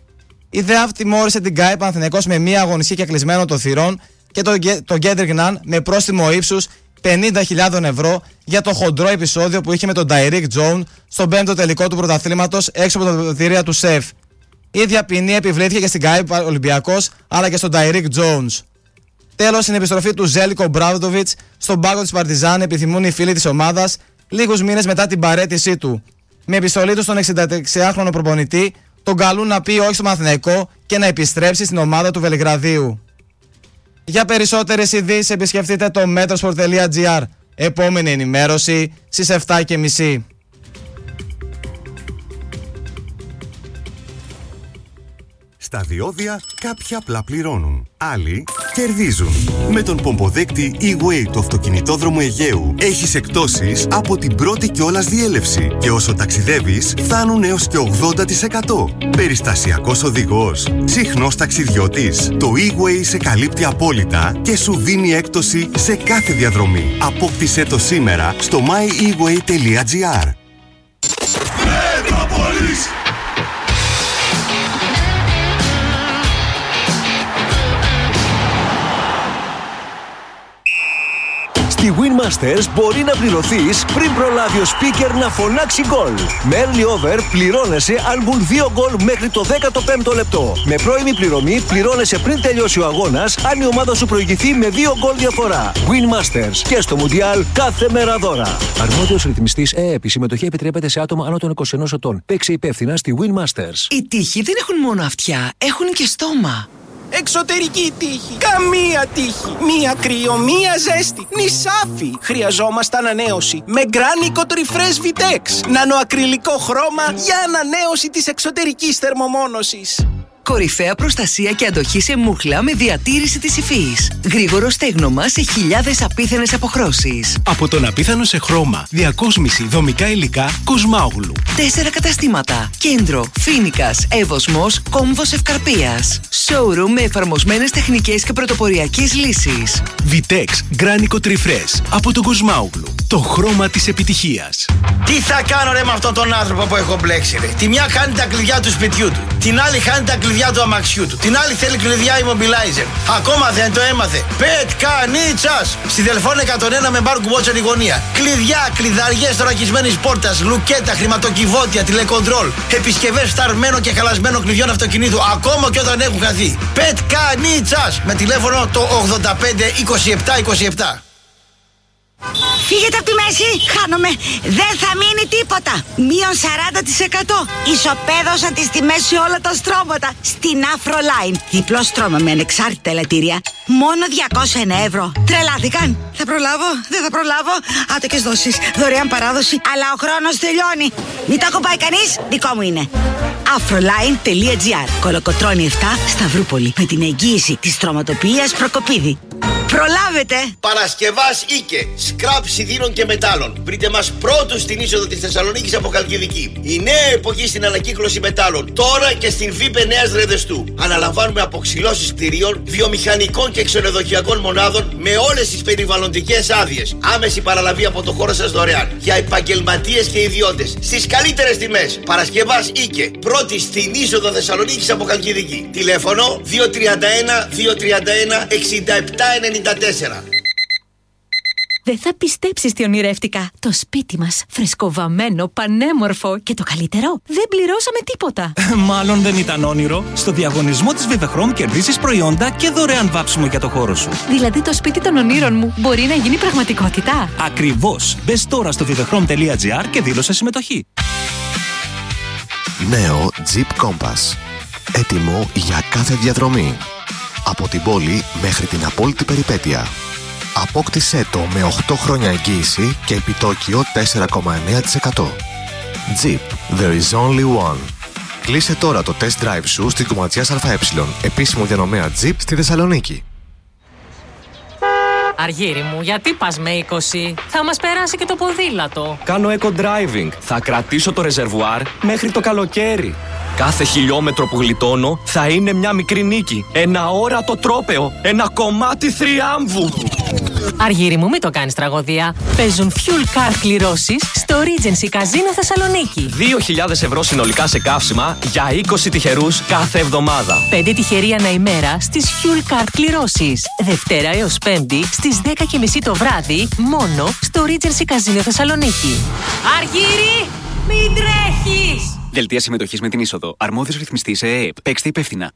Speaker 11: Η ΔΕΑΒ τιμώρησε την ΚΑΕ Παναθηναϊκός με μία αγωνιστική και κλεισμένο των θυρών και τον το Γκέντρικ Ναν με πρόστιμο ύψους πενήντα χιλιάδες ευρώ για το χοντρό επεισόδιο που είχε με τον Ταϊρίκ Τζόουν στον πέμπτο τελικό του πρωταθλήματος έξω από τα πρωτοδοτήρια του ΣΕΦ. Η ίδια ποινή επιβλήθηκε και στην ΚΑΕ Ολυμπιακός αλλά και στον Ταϊρίκ Τζόουνς. Τέλος, στην επιστροφή του Ζέλικο Μπράβντοβιτς στον πάγκο της Παρτιζάν επιθυμούν οι φίλοι της ομάδας λίγους μήνες μετά την παραίτησή του. Με επιστολή του στον εξηνταεξιάχρονο προπονητή τον καλούν να πει όχι στο Παναθηναϊκό και να επιστρέψει στην ομάδα του Βελιγραδίου. Για περισσότερες ειδήσεις επισκεφτείτε το metrosport τελεία gr. Επόμενη ενημέρωση στις επτά και μισή.
Speaker 10: Στα διόδια κάποιοι απλά πληρώνουν, άλλοι κερδίζουν. Με τον πομποδέκτη E-Way του αυτοκινητόδρομου Αιγαίου έχεις εκπτώσεις από την πρώτη κιόλας διέλευση και όσο ταξιδεύεις φτάνουν έως και ογδόντα τοις εκατό. Περιστασιακός οδηγός, συχνός ταξιδιώτης. Το E-Way σε καλύπτει απόλυτα και σου δίνει έκπτωση σε κάθε διαδρομή. Απόκτησέ το σήμερα στο my e way τελεία gr.
Speaker 12: Στη Winmasters μπορεί να πληρωθείς πριν προλάβει ο speaker να φωνάξει γκολ. Με early over πληρώνεσαι αν μπουν δύο γκολ μέχρι το δέκατο πέμπτο λεπτό. Με πρώιμη πληρωμή πληρώνεσαι πριν τελειώσει ο αγώνας αν η ομάδα σου προηγηθεί με δύο γκολ διαφορά. Winmasters και στο Μουντιάλ κάθε μέρα δώρα. Αρμόδιος ρυθμιστής ΕΕΠ. Η συμμετοχή επιτρέπεται σε άτομα άνω των είκοσι ενός ετών. Παίξε υπεύθυνα στη Winmasters.
Speaker 13: Οι τείχοι δεν έχουν μόνο αυτιά, έχουν και στόμα.
Speaker 14: Εξωτερική τύχη. Καμία τύχη. Μία κρύο, μία ζέστη. Νησάφι. Χρειαζόμαστε ανανέωση. Με Granite Refresh Vitex. Νανοακριλικό χρώμα για ανανέωση της εξωτερικής θερμομόνωσης.
Speaker 13: Κορυφαία προστασία και αντοχή σε μούχλα με διατήρηση της υφής. Γρήγορο στέγνομα σε χιλιάδες απίθανες αποχρώσεις.
Speaker 15: Από τον απίθανο σε χρώμα, διακόσμηση, δομικά υλικά, Κοσμάογλου.
Speaker 13: Τέσσερα καταστήματα. Κέντρο, Φίνικας, Εύωσμος, Κόμβος Ευκαρπίας. Showroom με εφαρμοσμένες τεχνικές και πρωτοποριακές λύσεις.
Speaker 15: Vitex Granite Refresh από τον Κοσμάογλου. Το χρώμα της επιτυχίας.
Speaker 16: Τι θα κάνω ρε με αυτόν τον άνθρωπο που έχω μπλέξει ρε. Τη μια χάνει τα κλειδιά του σπιτιού του. Την άλλη χάνει τα κλειδιά του αμαξιού του. Την άλλη θέλει κλειδιά immobilizer. Ακόμα δεν το έμαθε. Πετκανίτσας. Στη Δελφών εκατόν ένα με μπάρκου Watcher η γωνία. Κλειδιά, κλειδαριές θωρακισμένης πόρτας, λουκέτα, χρηματοκιβώτια, τηλεκοντρόλ. Επισκευές φθαρμένο και χαλασμένο κλειδιών αυτοκινήτου. Ακόμα και όταν έχουν χαθεί. Πετκανίτσας. Με τηλέφωνο το ογδόντα πέντε είκοσι επτά είκοσι επτά.
Speaker 17: Φύγετε από τη μέση, χάνομαι. Δεν θα μείνει τίποτα. Μείον σαράντα τοις εκατό. Ισοπαίδωσαν τις τιμές σε όλα τα στρώματα. Στην Afroline. Διπλό στρώμα με ανεξάρτητα ελαττήρια. Μόνο διακόσια ένα ευρώ. Τρελάθηκαν. Θα προλάβω, δεν θα προλάβω. Άτοκες δόσεις, δωρεάν παράδοση. Αλλά ο χρόνος τελειώνει. Μην το ακουμπάει κανείς, δικό μου είναι. Afroline τελεία gr. Κολοκοτρώνη επτά, Σταυρούπολη. Με την εγγύηση της στρωματοποιίας Προκοπίδη. Προλάβετε!
Speaker 16: Παρασκευάς Ίκε, σκραπ σιδήρων και μετάλλων. Βρείτε μας πρώτους στην είσοδο της Θεσσαλονίκης από Χαλκιδική. Η νέα εποχή στην ανακύκλωση μετάλλων. Τώρα και στην ΒΥΠΕ Νέας Ρεδεστού. Αναλαμβάνουμε αποξυλώσεις κτηρίων, βιομηχανικών και ξενοδοχειακών μονάδων με όλες τις περιβαλλοντικές άδειες. Άμεση παραλαβή από το χώρο σας δωρεάν. Για επαγγελματίες και ιδιώτες. Στις καλύτερες τιμές. Παρασκευάς Ίκε. Πρώτη στην είσοδο Θεσσαλονίκης από Χαλκιδική. Τηλέφωνο δύο τρία ένα δύο τρία ένα εξήντα επτά ενενήντα τέσσερα.
Speaker 18: Δεν θα πιστέψεις τι ονειρεύτηκα. Το σπίτι μας, φρεσκοβαμμένο, πανέμορφο και το καλύτερο, δεν πληρώσαμε τίποτα.
Speaker 19: Μάλλον δεν ήταν όνειρο. Στο διαγωνισμό της Vivechrome κερδίσεις προϊόντα και δωρεάν βάψιμο για το χώρο σου.
Speaker 18: Δηλαδή το σπίτι των ονείρων μου μπορεί να γίνει πραγματικότητα.
Speaker 19: Ακριβώς. Μπες τώρα στο vivechrome τελεία gr και δήλωσε συμμετοχή.
Speaker 20: Νέο Jeep Compass. Έτοιμο για κάθε διαδρομή. Από την πόλη μέχρι την απόλυτη περιπέτεια. Απόκτησέ το με οκτώ χρόνια εγγύηση και επιτόκιο τέσσερα κόμμα εννέα τοις εκατό. Jeep, there is only one. Κλείσε τώρα το test drive σου στην Κομματιάς ΑΕ, επίσημο διανομέα Jeep στη Θεσσαλονίκη.
Speaker 21: Αργύρι μου, γιατί πας με είκοσι? Θα μας περάσει και το ποδήλατο.
Speaker 22: Κάνω eco-driving. Θα κρατήσω το ρεζερβουάρ μέχρι το καλοκαίρι. Κάθε χιλιόμετρο που γλιτώνω θα είναι μια μικρή νίκη. Ένα όρατο τρόπαιο. Ένα κομμάτι θριάμβου.
Speaker 21: Αργύρι μου, μην το κάνεις τραγωδία. Παίζουν fuel card κληρώσεις στο Regency Casino Θεσσαλονίκη.
Speaker 22: δύο χιλιάδες ευρώ συνολικά σε καύσιμα για είκοσι τυχερούς κάθε εβδομάδα.
Speaker 21: πέντε τυχεροί ανά ημέρα στις fuel card κληρώσεις. Δευτέρα έως Πέμπτη στις δέκα και μισή το βράδυ μόνο στο Regency Casino Θεσσαλονίκη. Αργύρι, μην τρέχεις!
Speaker 23: Δελτία συμμετοχής με την είσοδο. Αρμόδιος ρυθμιστής ΕΕΠ. Παίξτε υπεύθυνα.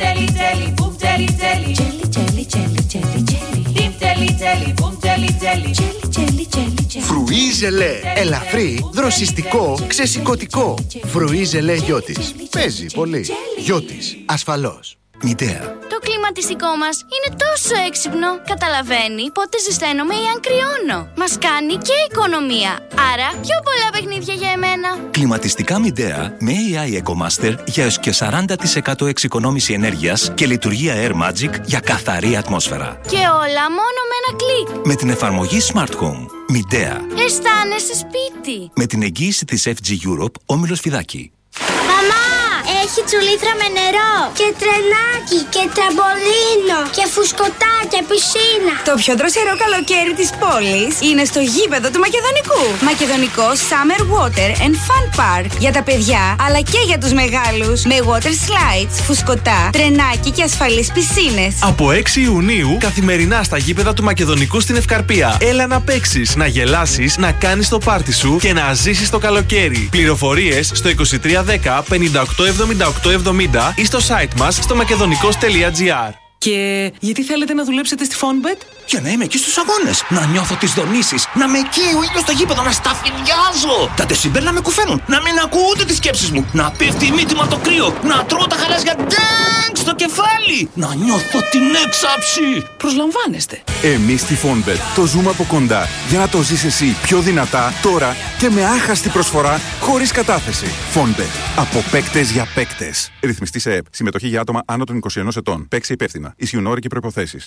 Speaker 24: Φρουί ζελέ. Ελαφρύ, δροσιστικό, ξεσηκωτικό. Φρουί ζελέ Γιώτης. Παίζει πολύ. Γιώτης. Ασφαλώς.
Speaker 23: Μητέα.
Speaker 25: Το κλιματιστικό μας είναι τόσο έξυπνο. Καταλαβαίνει πότε ζεσταίνομαι ή αν κρυώνω. Μας κάνει και οικονομία. Άρα πιο πολλά παιχνίδια για εμένα.
Speaker 23: Κλιματιστικά Μητέα με έι άι EcoMaster για έως και σαράντα τοις εκατό εξοικονόμηση ενέργειας και λειτουργία Air Magic για καθαρή ατμόσφαιρα.
Speaker 25: Και όλα μόνο με ένα κλικ.
Speaker 23: Με την εφαρμογή Smart Home. Μητέα.
Speaker 25: Αισθάνεσαι σπίτι.
Speaker 23: Με την εγγύηση της εφ τζι Europe, Όμιλος Φιδάκη.
Speaker 25: Μαμά! Έχει τσουλήθρα με νερό και τρενάκι και τραμπολίνο και φουσκωτά και πισίνα.
Speaker 26: Το πιο δροσερό καλοκαίρι της πόλης είναι στο γήπεδο του Μακεδονικού. Μακεδονικό Summer Water and Fun Park. Για τα παιδιά αλλά και για τους μεγάλους. Με water slides, φουσκωτά, τρενάκι και ασφαλείς πισίνες.
Speaker 6: Από έξι Ιουνίου καθημερινά στα γήπεδα του Μακεδονικού στην Ευκαρπία. Έλα να παίξεις, να γελάσεις, να κάνεις το πάρτι σου και να ζήσεις το καλοκαίρι. Πληροφορίες στο είκοσι τρία δέκα πενήντα οκτώ εβδομήντα οκτώ εβδομήντα ή στο site μας στο μακεδονικός τελεία gr.
Speaker 21: Και γιατί θέλετε να δουλέψετε στη Fonbet?
Speaker 19: Για να είμαι εκεί στους αγώνες, να νιώθω τις δονήσεις, να με καίει ο ήλιος στο γήπεδο, να σταφυδιάζω. Τα τεσιμπέλ να με κουφαίνουν, να μην ακούω ούτε τις σκέψεις μου, να πέφτει η μύτη μου από το κρύο, να τρώω τα χαλάζια ντάγκ στο κεφάλι, να νιώθω την έξαψη. Προσλαμβάνεστε.
Speaker 27: Εμείς στη Fonbet το ζούμε από κοντά για να το ζεις εσύ πιο δυνατά τώρα και με άχαστη προσφορά χωρίς κατάθεση. Fonbet. Από παίκτες για παίκτες. Ρυθμιστής ΕΕΠ. Συμμετοχή για άτομα άνω των είκοσι ενός ετών. Παίξει υπεύθυνα. Ισχύουν όροι και προϋποθέσεις.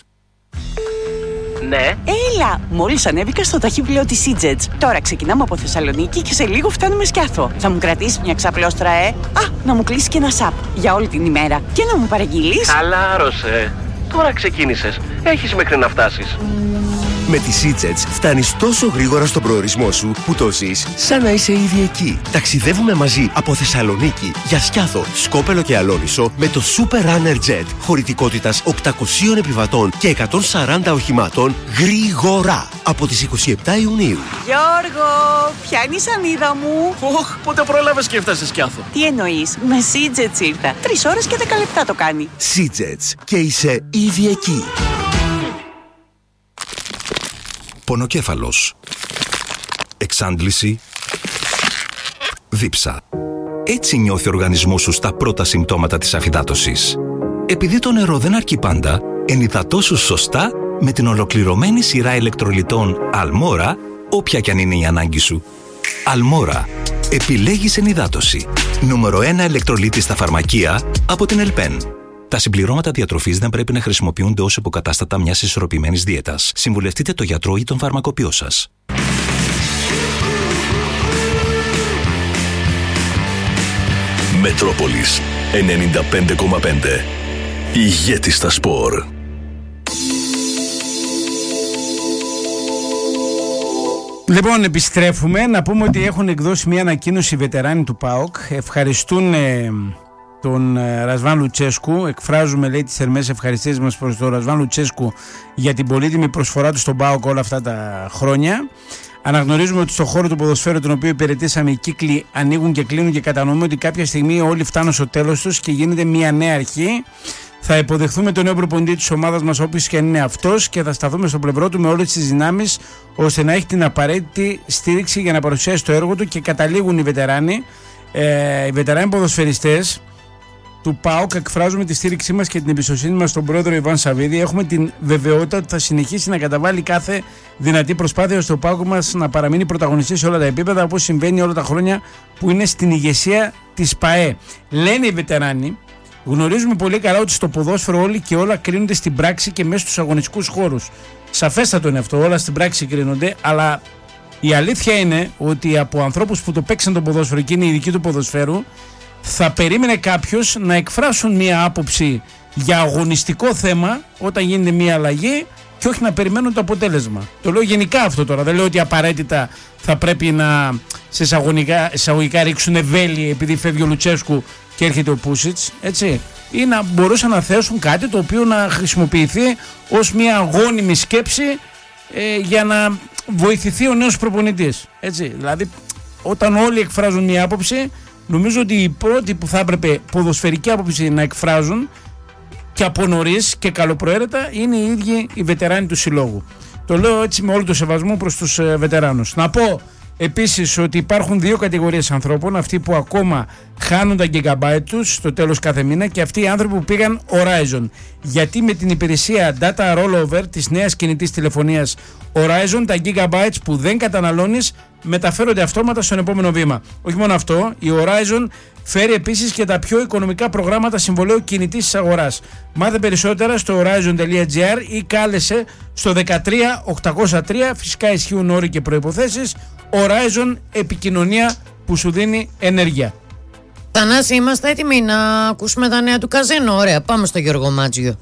Speaker 28: Ναι. Έλα! Μόλις ανέβηκα στο ταχύπλαιο της Seajets. Τώρα ξεκινάμε από Θεσσαλονίκη και σε λίγο φτάνουμε Σκιάθο. Θα μου κρατήσει μια ξαπλώστρα, ε! Α, να μου κλείσει και ένα σαπ για όλη την ημέρα. Και να μου παραγγείλεις.
Speaker 29: Χαλάρωσε. Τώρα ξεκίνησες. Έχεις μέχρι να φτάσεις.
Speaker 12: Με τη Seajets φτάνεις τόσο γρήγορα στον προορισμό σου που το ζεις σαν να είσαι ήδη εκεί. Ταξιδεύουμε μαζί από Θεσσαλονίκη για Σκιάθο, Σκόπελο και Αλόνισο με το Super Runner Jet χωρητικότητας οκτακοσίων επιβατών και εκατόν σαράντα οχημάτων γρήγορα από τις είκοσι επτά Ιουνίου.
Speaker 28: Γιώργο, πιάνει σανίδα μου.
Speaker 29: Οχ, πότε πρόλαβες και έφτασες Σκιάθο?
Speaker 28: Τι εννοείς, με Seajets ήρθα. Τρεις ώρες και δέκα λεπτά το κάνει.
Speaker 12: Seajets και είσαι ήδη εκεί.
Speaker 30: Πονοκέφαλος. Εξάντληση. Δίψα. Έτσι νιώθει ο οργανισμός σου στα πρώτα συμπτώματα της αφυδάτωσης. Επειδή το νερό δεν αρκεί πάντα, ενυδατώσου σωστά με την ολοκληρωμένη σειρά ηλεκτρολιτών Αλμόρα, όποια κι αν είναι η ανάγκη σου. Αλμόρα. Επιλέγεις ενυδάτωση. Νούμερο ένα ηλεκτρολίτη στα φαρμακεία από την Ελπέν. Τα συμπληρώματα διατροφής δεν πρέπει να χρησιμοποιούνται ως υποκατάστατα μιας ισορροπημένης δίαιτας. Συμβουλευτείτε το γιατρό ή τον φαρμακοποιό σας.
Speaker 1: Μετρόπολης ενενήντα πέντε κόμμα πέντε. Ηγέτης στα σπορ.
Speaker 2: Λοιπόν, επιστρέφουμε. Να πούμε ότι έχουν εκδώσει μια ανακοίνωση οι βετεράνοι του ΠΑΟΚ. Ευχαριστούν ε, τον ε, Ρασβάν Λουτσέσκου. Εκφράζουμε, λέει, τις θερμές ευχαριστίες μας προς τον Ρασβάν Λουτσέσκου για την πολύτιμη προσφορά του στον ΠΑΟΚ όλα αυτά τα χρόνια. Αναγνωρίζουμε ότι στον χώρο του ποδοσφαίρου, τον οποίο υπηρετήσαμε, οι κύκλοι ανοίγουν και κλείνουν και κατανοούμε ότι κάποια στιγμή όλοι φτάνουν στο τέλος τους και γίνεται μια νέα αρχή. Θα υποδεχθούμε τον νέο προπονητή της ομάδας μας, όποιος και αν είναι αυτός, και θα σταθούμε στο πλευρό του με όλες τις δυνάμεις ώστε να έχει την απαραίτητη στήριξη για να παρουσιάσει το έργο του. Και καταλήγουν οι βετεράνοι, ε, οι βετεράνοι ποδοσφαιριστές του ΠΑΟΚ. Εκφράζουμε τη στήριξή μας και την εμπιστοσύνη μας στον πρόεδρο Ιβάν Σαββίδη. Έχουμε την βεβαιότητα ότι θα συνεχίσει να καταβάλει κάθε δυνατή προσπάθεια ώστε ο ΠΑΟΚ μας να παραμείνει πρωταγωνιστής σε όλα τα επίπεδα, όπως συμβαίνει όλα τα χρόνια που είναι στην ηγεσία της ΠΑΕ. Λένε οι βετεράνοι. Γνωρίζουμε πολύ καλά ότι στο ποδόσφαιρο όλοι και όλα κρίνονται στην πράξη και μέσα στους αγωνιστικούς χώρους. Σαφέστατο είναι αυτό, όλα στην πράξη κρίνονται, αλλά η αλήθεια είναι ότι από ανθρώπους που το παίξαν το ποδόσφαιρο και είναι ειδικοί του ποδοσφαίρου, θα περίμενε κάποιος να εκφράσουν μια άποψη για αγωνιστικό θέμα όταν γίνεται μια αλλαγή και όχι να περιμένουν το αποτέλεσμα. Το λέω γενικά αυτό τώρα, δεν λέω ότι απαραίτητα θα πρέπει να σε εισαγωγικά, εισαγωγικά ρίξουν βέλη επειδή φεύγει ο Λουτσέσκου και έρχεται ο Πούσιτς, έτσι, ή να μπορούσαν να θέσουν κάτι το οποίο να χρησιμοποιηθεί ως μια αγώνιμη σκέψη ε, για να βοηθηθεί ο νέος προπονητής, έτσι. Δηλαδή, όταν όλοι εκφράζουν μια άποψη, νομίζω ότι οι πρώτοι που θα έπρεπε ποδοσφαιρική άποψη να εκφράζουν και από νωρίς και καλοπροαίρετα είναι οι ίδιοι οι βετεράνοι του συλλόγου. Το λέω έτσι με όλο το σεβασμό προς τους ε, βετεράνους. Να πω επίσης ότι υπάρχουν δύο κατηγορίες ανθρώπων, αυτοί που ακόμα χάνουν τα gigabyte τους στο τέλος κάθε μήνα και αυτοί οι άνθρωποι που πήγαν Horizon. Γιατί με την υπηρεσία Data Rollover της νέας κινητής τηλεφωνίας Horizon, τα gigabytes που δεν καταναλώνεις μεταφέρονται αυτόματα στον επόμενο βήμα. Όχι μόνο αυτό, η Horizon φέρει επίσης και τα πιο οικονομικά προγράμματα συμβολαίου κινητής της αγοράς. Μάθε περισσότερα στο horizon τελεία gr ή κάλεσε στο δεκατρία οκτακόσια τρία, φυσικά ισχύουν όροι και προϋποθέσεις. Horizon, επικοινωνία που σου δίνει ενέργεια.
Speaker 3: Θανάση, είμαστε έτοιμοι να ακούσουμε τα νέα του καζίνο. Ωραία, πάμε στο Γιώργο Μάτζιο.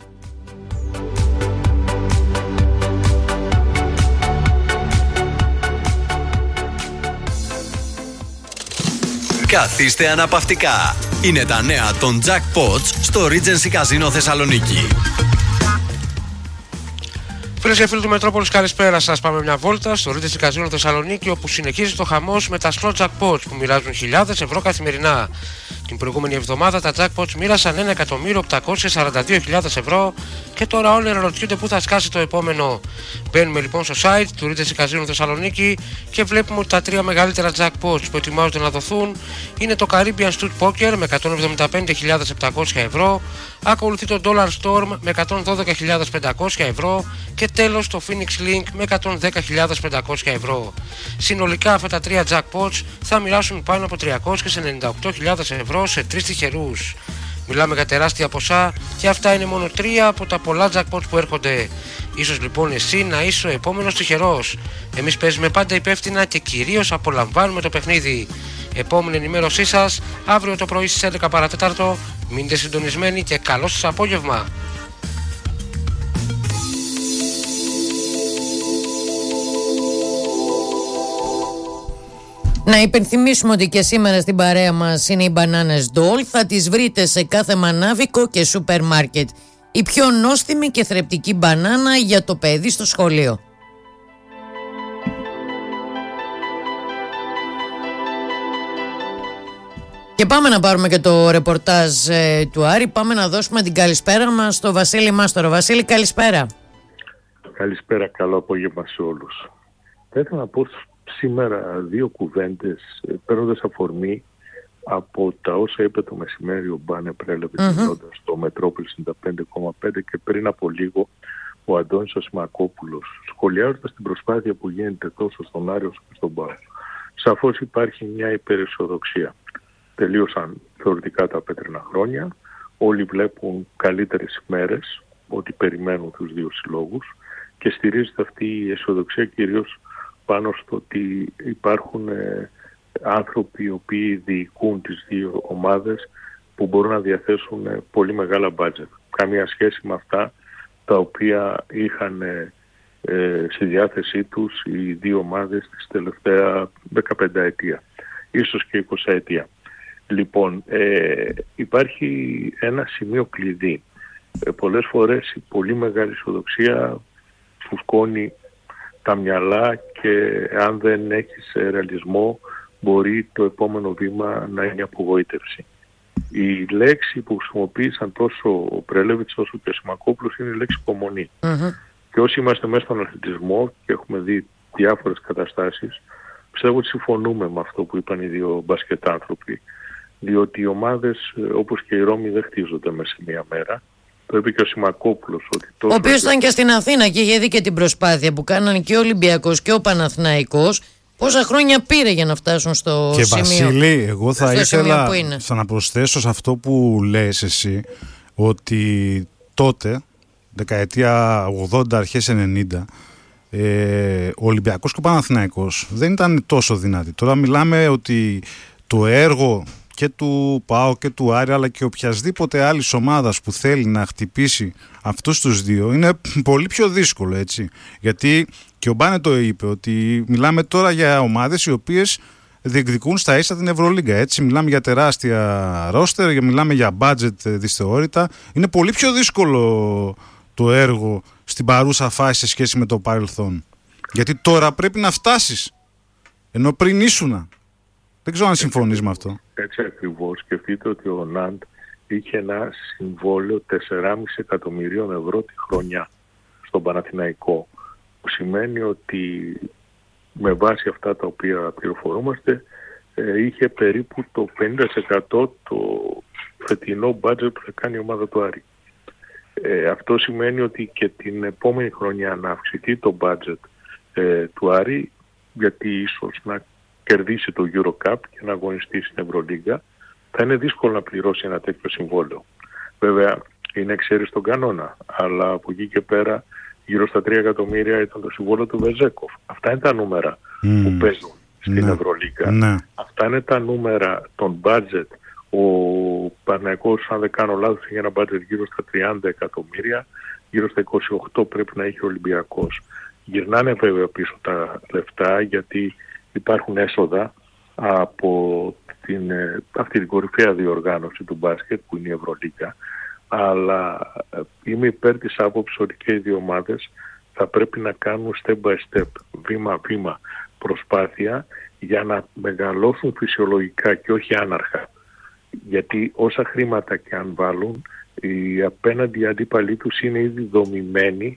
Speaker 4: Καθίστε αναπαυτικά. Είναι τα νέα των Jackpots στο Regency Casino Θεσσαλονίκη.
Speaker 5: Φίλες και φίλοι του Μετρόπολης, καλησπέρα σας. Πάμε μια βόλτα στο Regency Casino Θεσσαλονίκη, όπου συνεχίζει το χαμός με τα slot jackpots που μοιράζουν χιλιάδες ευρώ καθημερινά. Την προηγούμενη εβδομάδα τα jackpots μοίρασαν ένα εκατομμύριο οκτακόσιες σαράντα δύο χιλιάδες ευρώ και τώρα όλοι αναρωτιούνται πού θα σκάσει το επόμενο. Μπαίνουμε λοιπόν στο site του Regency Casino Θεσσαλονίκη και βλέπουμε ότι τα τρία μεγαλύτερα jackpots που ετοιμάζονται να δοθούν είναι το Caribbean Stud Poker με εκατόν εβδομήντα πέντε χιλιάδες επτακόσια ευρώ, ακολουθεί το Dollar Storm με εκατόν δώδεκα χιλιάδες πεντακόσια ευρώ και τέλος το Phoenix Link με εκατόν δέκα χιλιάδες πεντακόσια ευρώ. Συνολικά αυτά τα τρία jackpots θα μοιράσουν πάνω από τριακόσιες ενενήντα οκτώ χιλιάδες ευρώ σε τρεις τυχερούς. Μιλάμε για τεράστια ποσά και αυτά είναι μόνο τρία από τα πολλά jackpots που έρχονται. Ίσως λοιπόν εσύ να είσαι ο επόμενος τυχερός. Εμείς παίζουμε πάντα υπεύθυνα και κυρίως απολαμβάνουμε το παιχνίδι. Επόμενη ενημέρωσή σας αύριο το πρωί στις έντεκα παρά τέταρτο. Μείνετε συντονισμένοι και καλό σας απόγευμα.
Speaker 3: Να υπενθυμίσουμε ότι και σήμερα στην παρέα μας είναι οι μπανάνες Ντόλ. Θα τις βρείτε σε κάθε μανάβικο και σούπερ μάρκετ. Η πιο νόστιμη και θρεπτική μπανάνα για το παιδί στο σχολείο. Και πάμε να πάρουμε και το ρεπορτάζ ε, του Άρη. Πάμε να δώσουμε την καλησπέρα μας στο Βασίλη Μάστορο. Βασίλη, καλησπέρα.
Speaker 7: Καλησπέρα, καλό απόγευμα σε όλους. Θα ήθελα να πω σήμερα δύο κουβέντες, παίρνοντας αφορμή από τα όσα είπε το μεσημέρι ο Μπάνε Πρέλεβιτ mm-hmm. στο Μετρόπολη ενενήντα πέντε κόμμα πέντε και πριν από λίγο ο Αντώνης Ασημακόπουλος, σχολιάζοντας την προσπάθεια που γίνεται τόσο στον Άρη όσο και στον ΠΑΟΚ. Σαφώς υπάρχει μια υπεραισιοδοξία. Τελείωσαν θεωρητικά τα πέτρινα χρόνια. όλοι βλέπουν καλύτερες ημέρες, ότι περιμένουν τους δύο συλλόγους και στηρίζεται αυτή η αισιοδοξία κυρίως πάνω στο ότι υπάρχουν ε, άνθρωποι οι οποίοι διοικούν τις δύο ομάδες που μπορούν να διαθέσουν ε, πολύ μεγάλα μπάτζετ. Καμία σχέση με αυτά τα οποία είχαν ε, ε, στη διάθεσή τους οι δύο ομάδες τις τελευταία δεκαπέντε ετία, ίσως και είκοσι ετία. Λοιπόν, ε, υπάρχει ένα σημείο κλειδί. Ε, πολλές φορές η πολύ μεγάλη αισιοδοξία φουσκώνει τα μυαλά και αν δεν έχεις ρεαλισμό μπορεί το επόμενο βήμα να είναι απογοήτευση. Η λέξη που χρησιμοποίησαν τόσο ο Πρέλεβιτς όσο και ο Σιμακόπουλος είναι η λέξη υπομονή. Mm-hmm. Και όσοι είμαστε μέσα στον αθλητισμό και έχουμε δει διάφορες καταστάσεις, πιστεύω ότι συμφωνούμε με αυτό που είπαν οι δύο μπασκετάνθρωποι. Διότι οι ομάδες όπως και οι Ρώμοι δεν χτίζονται μέσα σε μία μέρα. Το είπε και ο Σιμακόπουλος. Ότι τόσο
Speaker 3: ο οποίος ήταν και στην Αθήνα και είχε δει και την προσπάθεια που κάνανε και ο Ολυμπιακός και ο Παναθηναϊκός. Πόσα χρόνια πήρε για να φτάσουν στο
Speaker 8: και
Speaker 3: σημείο.
Speaker 8: Και Βασίλη, εγώ θα ήθελα να προσθέσω σε αυτό που λες εσύ, ότι τότε, δεκαετία ογδόντα, αρχές ενενήντα, ε, ο Ολυμπιακός και ο Παναθηναϊκός δεν ήταν τόσο δυνατοί. Τώρα μιλάμε ότι το έργο και του ΠΑΟ και του Άρη αλλά και οποιασδήποτε άλλης ομάδας που θέλει να χτυπήσει αυτούς τους δύο είναι πολύ πιο δύσκολο, έτσι. Γιατί και ο Μπάνε το είπε ότι μιλάμε τώρα για ομάδες οι οποίες διεκδικούν στα ίσα την Ευρωλίγκα, έτσι. Μιλάμε για τεράστια ρόστερ, μιλάμε για budget δυσθεώρητα. Είναι πολύ πιο δύσκολο το έργο στην παρούσα φάση σε σχέση με το παρελθόν. Γιατί τώρα πρέπει να φτάσεις, ενώ πριν ήσουνα. Δεν ξέρω αν συμφωνείς με αυτό.
Speaker 7: Έτσι ακριβώς. Σκεφτείτε ότι ο Ναντ είχε ένα συμβόλαιο τεσσεράμισι εκατομμυρίων ευρώ τη χρονιά στον Παναθηναϊκό. Που σημαίνει ότι με βάση αυτά τα οποία πληροφορούμαστε ε, είχε περίπου το πενήντα τοις εκατό το φετινό μπάτζετ που θα κάνει η ομάδα του Άρη. Ε, αυτό σημαίνει ότι και την επόμενη χρονιά να αυξηθεί το μπάτζετ ε, του Άρη, γιατί ίσως να κερδίσει το Eurocup και να αγωνιστεί στην Ευρωλίγκα, θα είναι δύσκολο να πληρώσει ένα τέτοιο συμβόλαιο. Βέβαια είναι εξαίρεση στον κανόνα, αλλά από εκεί και πέρα γύρω στα τρία εκατομμύρια ήταν το συμβόλαιο του Βεζέκοφ. Αυτά είναι τα νούμερα mm. που παίζουν στην ναι. Ευρωλίγκα. Ναι. Αυτά είναι τα νούμερα των budget. Ο Παναθηναϊκός, αν δεν κάνω λάθος, είχε ένα budget γύρω στα τριάντα εκατομμύρια, γύρω στα είκοσι οκτώ πρέπει να έχει ο Ολυμπιακός. Γυρνάνε βέβαια πίσω τα λεφτά, γιατί υπάρχουν έσοδα από την, αυτή την κορυφαία διοργάνωση του μπάσκετ που είναι η Ευρωλίγκα, αλλά είμαι υπέρ της άποψης ότι και οι δύο ομάδες θα πρέπει να κάνουν step by step, βήμα-βήμα προσπάθεια για να μεγαλώσουν φυσιολογικά και όχι άναρχα. Γιατί όσα χρήματα και αν βάλουν, οι απέναντι αντίπαλοι τους είναι ήδη δομημένοι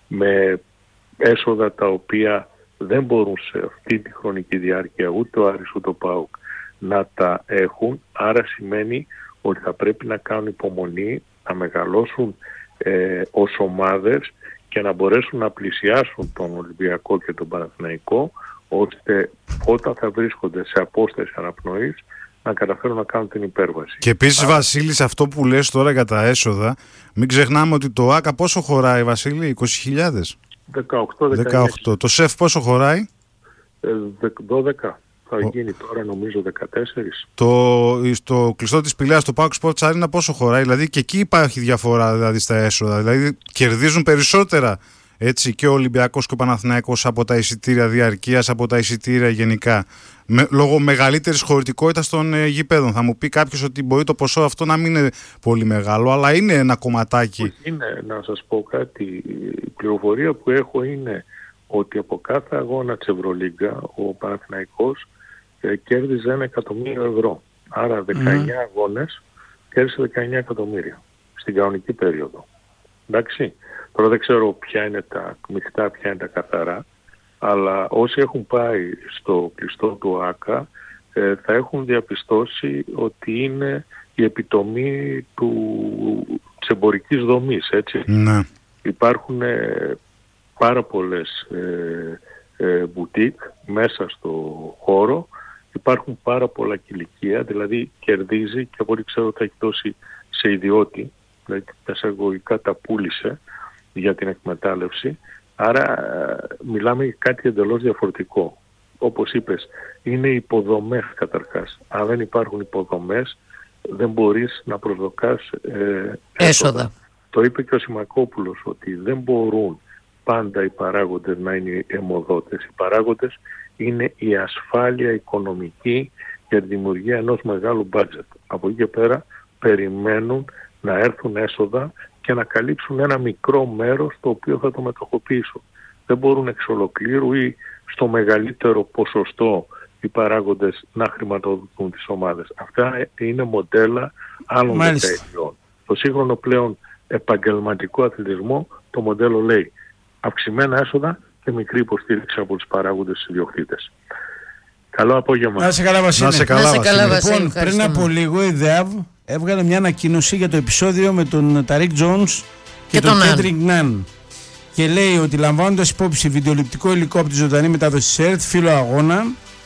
Speaker 7: με έσοδα τα οποία δεν μπορούν σε αυτή τη χρονική διάρκεια ούτε ο Άρης ούτε ο ΠΑΟΚ να τα έχουν. Άρα σημαίνει ότι θα πρέπει να κάνουν υπομονή, να μεγαλώσουν ε, ως ομάδες και να μπορέσουν να πλησιάσουν τον Ολυμπιακό και τον Παναθηναϊκό, ώστε όταν θα βρίσκονται σε απόσταση αναπνοής να καταφέρουν να κάνουν την υπέρβαση.
Speaker 8: Και επίσης, Άρα... Βασίλη, σε αυτό που λες τώρα για τα έσοδα, μην ξεχνάμε ότι το ΆΚΑ πόσο χωράει, Βασίλη, είκοσι χιλιάδες.
Speaker 7: δεκαοκτώ,
Speaker 8: δεκαοκτώ. Το ΣΕΦ πόσο χωράει?
Speaker 7: Ε, δώδεκα. Θα γίνει τώρα νομίζω δεκατέσσερα.
Speaker 8: Το, στο κλειστό της Πηλαίας, το ΠΑΟΚ Sports Arena πόσο χωράει? Δηλαδή και εκεί υπάρχει διαφορά, δηλαδή στα έσοδα. Δηλαδή κερδίζουν περισσότερα, έτσι, και ο Ολυμπιακός και ο Παναθηναϊκός από τα εισιτήρια διαρκείας, από τα εισιτήρια γενικά, με, λόγω μεγαλύτερης χωρητικότητας των ε, γηπέδων. Θα μου πει κάποιος ότι μπορεί το ποσό αυτό να μην είναι πολύ μεγάλο, αλλά είναι ένα κομματάκι.
Speaker 7: Είναι, να σας πω κάτι, η πληροφορία που έχω είναι ότι από κάθε αγώνα της Ευρωλίγκα ο Παναθηναϊκός ε, κέρδιζε ένα εκατομμύριο ευρώ. Άρα δεκαεννιά mm. αγώνες κέρδισε δεκαεννιά εκατομμύρια στην κανονική περίοδο. Εντάξει. Τώρα δεν ξέρω ποια είναι τα μεικτά, ποια είναι τα καθαρά, αλλά όσοι έχουν πάει στο κλειστό του ΆΚΑ ε, θα έχουν διαπιστώσει ότι είναι η επιτομή του, της εμπορικής δομής, έτσι.
Speaker 8: Ναι.
Speaker 7: Υπάρχουν ε, πάρα πολλές ε, ε, μπουτίκ μέσα στο χώρο, υπάρχουν πάρα πολλά κηλικία, δηλαδή κερδίζει και από ό,τι ξέρω θα έχει δώσει σε ιδιώτη, δηλαδή εισαγωγικά τα πούλησε για την εκμετάλλευση, άρα μιλάμε για κάτι εντελώς διαφορετικό. Όπως είπες, είναι υποδομές καταρχάς. Αν δεν υπάρχουν υποδομές, δεν μπορείς να προσδοκάς ε,
Speaker 3: έσοδα.
Speaker 7: Το είπε και ο Σιμακόπουλος ότι δεν μπορούν πάντα οι παράγοντες να είναι αιμοδότες. Οι παράγοντες είναι η ασφάλεια οικονομική για τη δημιουργία ενός μεγάλου μπάτζετ. Από εκεί και πέρα περιμένουν να έρθουν έσοδα και να καλύψουν ένα μικρό μέρος το οποίο θα το μετοχοποιήσουν. Δεν μπορούν εξ ολοκλήρου ή στο μεγαλύτερο ποσοστό οι παράγοντες να χρηματοδοτούν τις ομάδες. Αυτά είναι μοντέλα άλλων δεκαετιών. Το σύγχρονο πλέον επαγγελματικό αθλητισμό, το μοντέλο λέει αυξημένα έσοδα και μικρή υποστήριξη από τους παράγοντες στους ιδιοκτήτες. Καλό απόγευμα.
Speaker 2: Να σε καλά, Βασίλη.
Speaker 3: Να σε καλά, Βασίλη.
Speaker 2: Λοιπόν, πριν από λίγο η ΔΕΑΒ έβγαλε μια ανακοίνωση για το επεισόδιο με τον Ταρίκ Τζόνς και, και τον Κέντρικ Ναν. Και λέει ότι λαμβάνοντας υπόψη βιντεοληπτικό υλικό από τη ζωντανή μετάδοση ΣΕΡΤ, φύλλο αγώνα,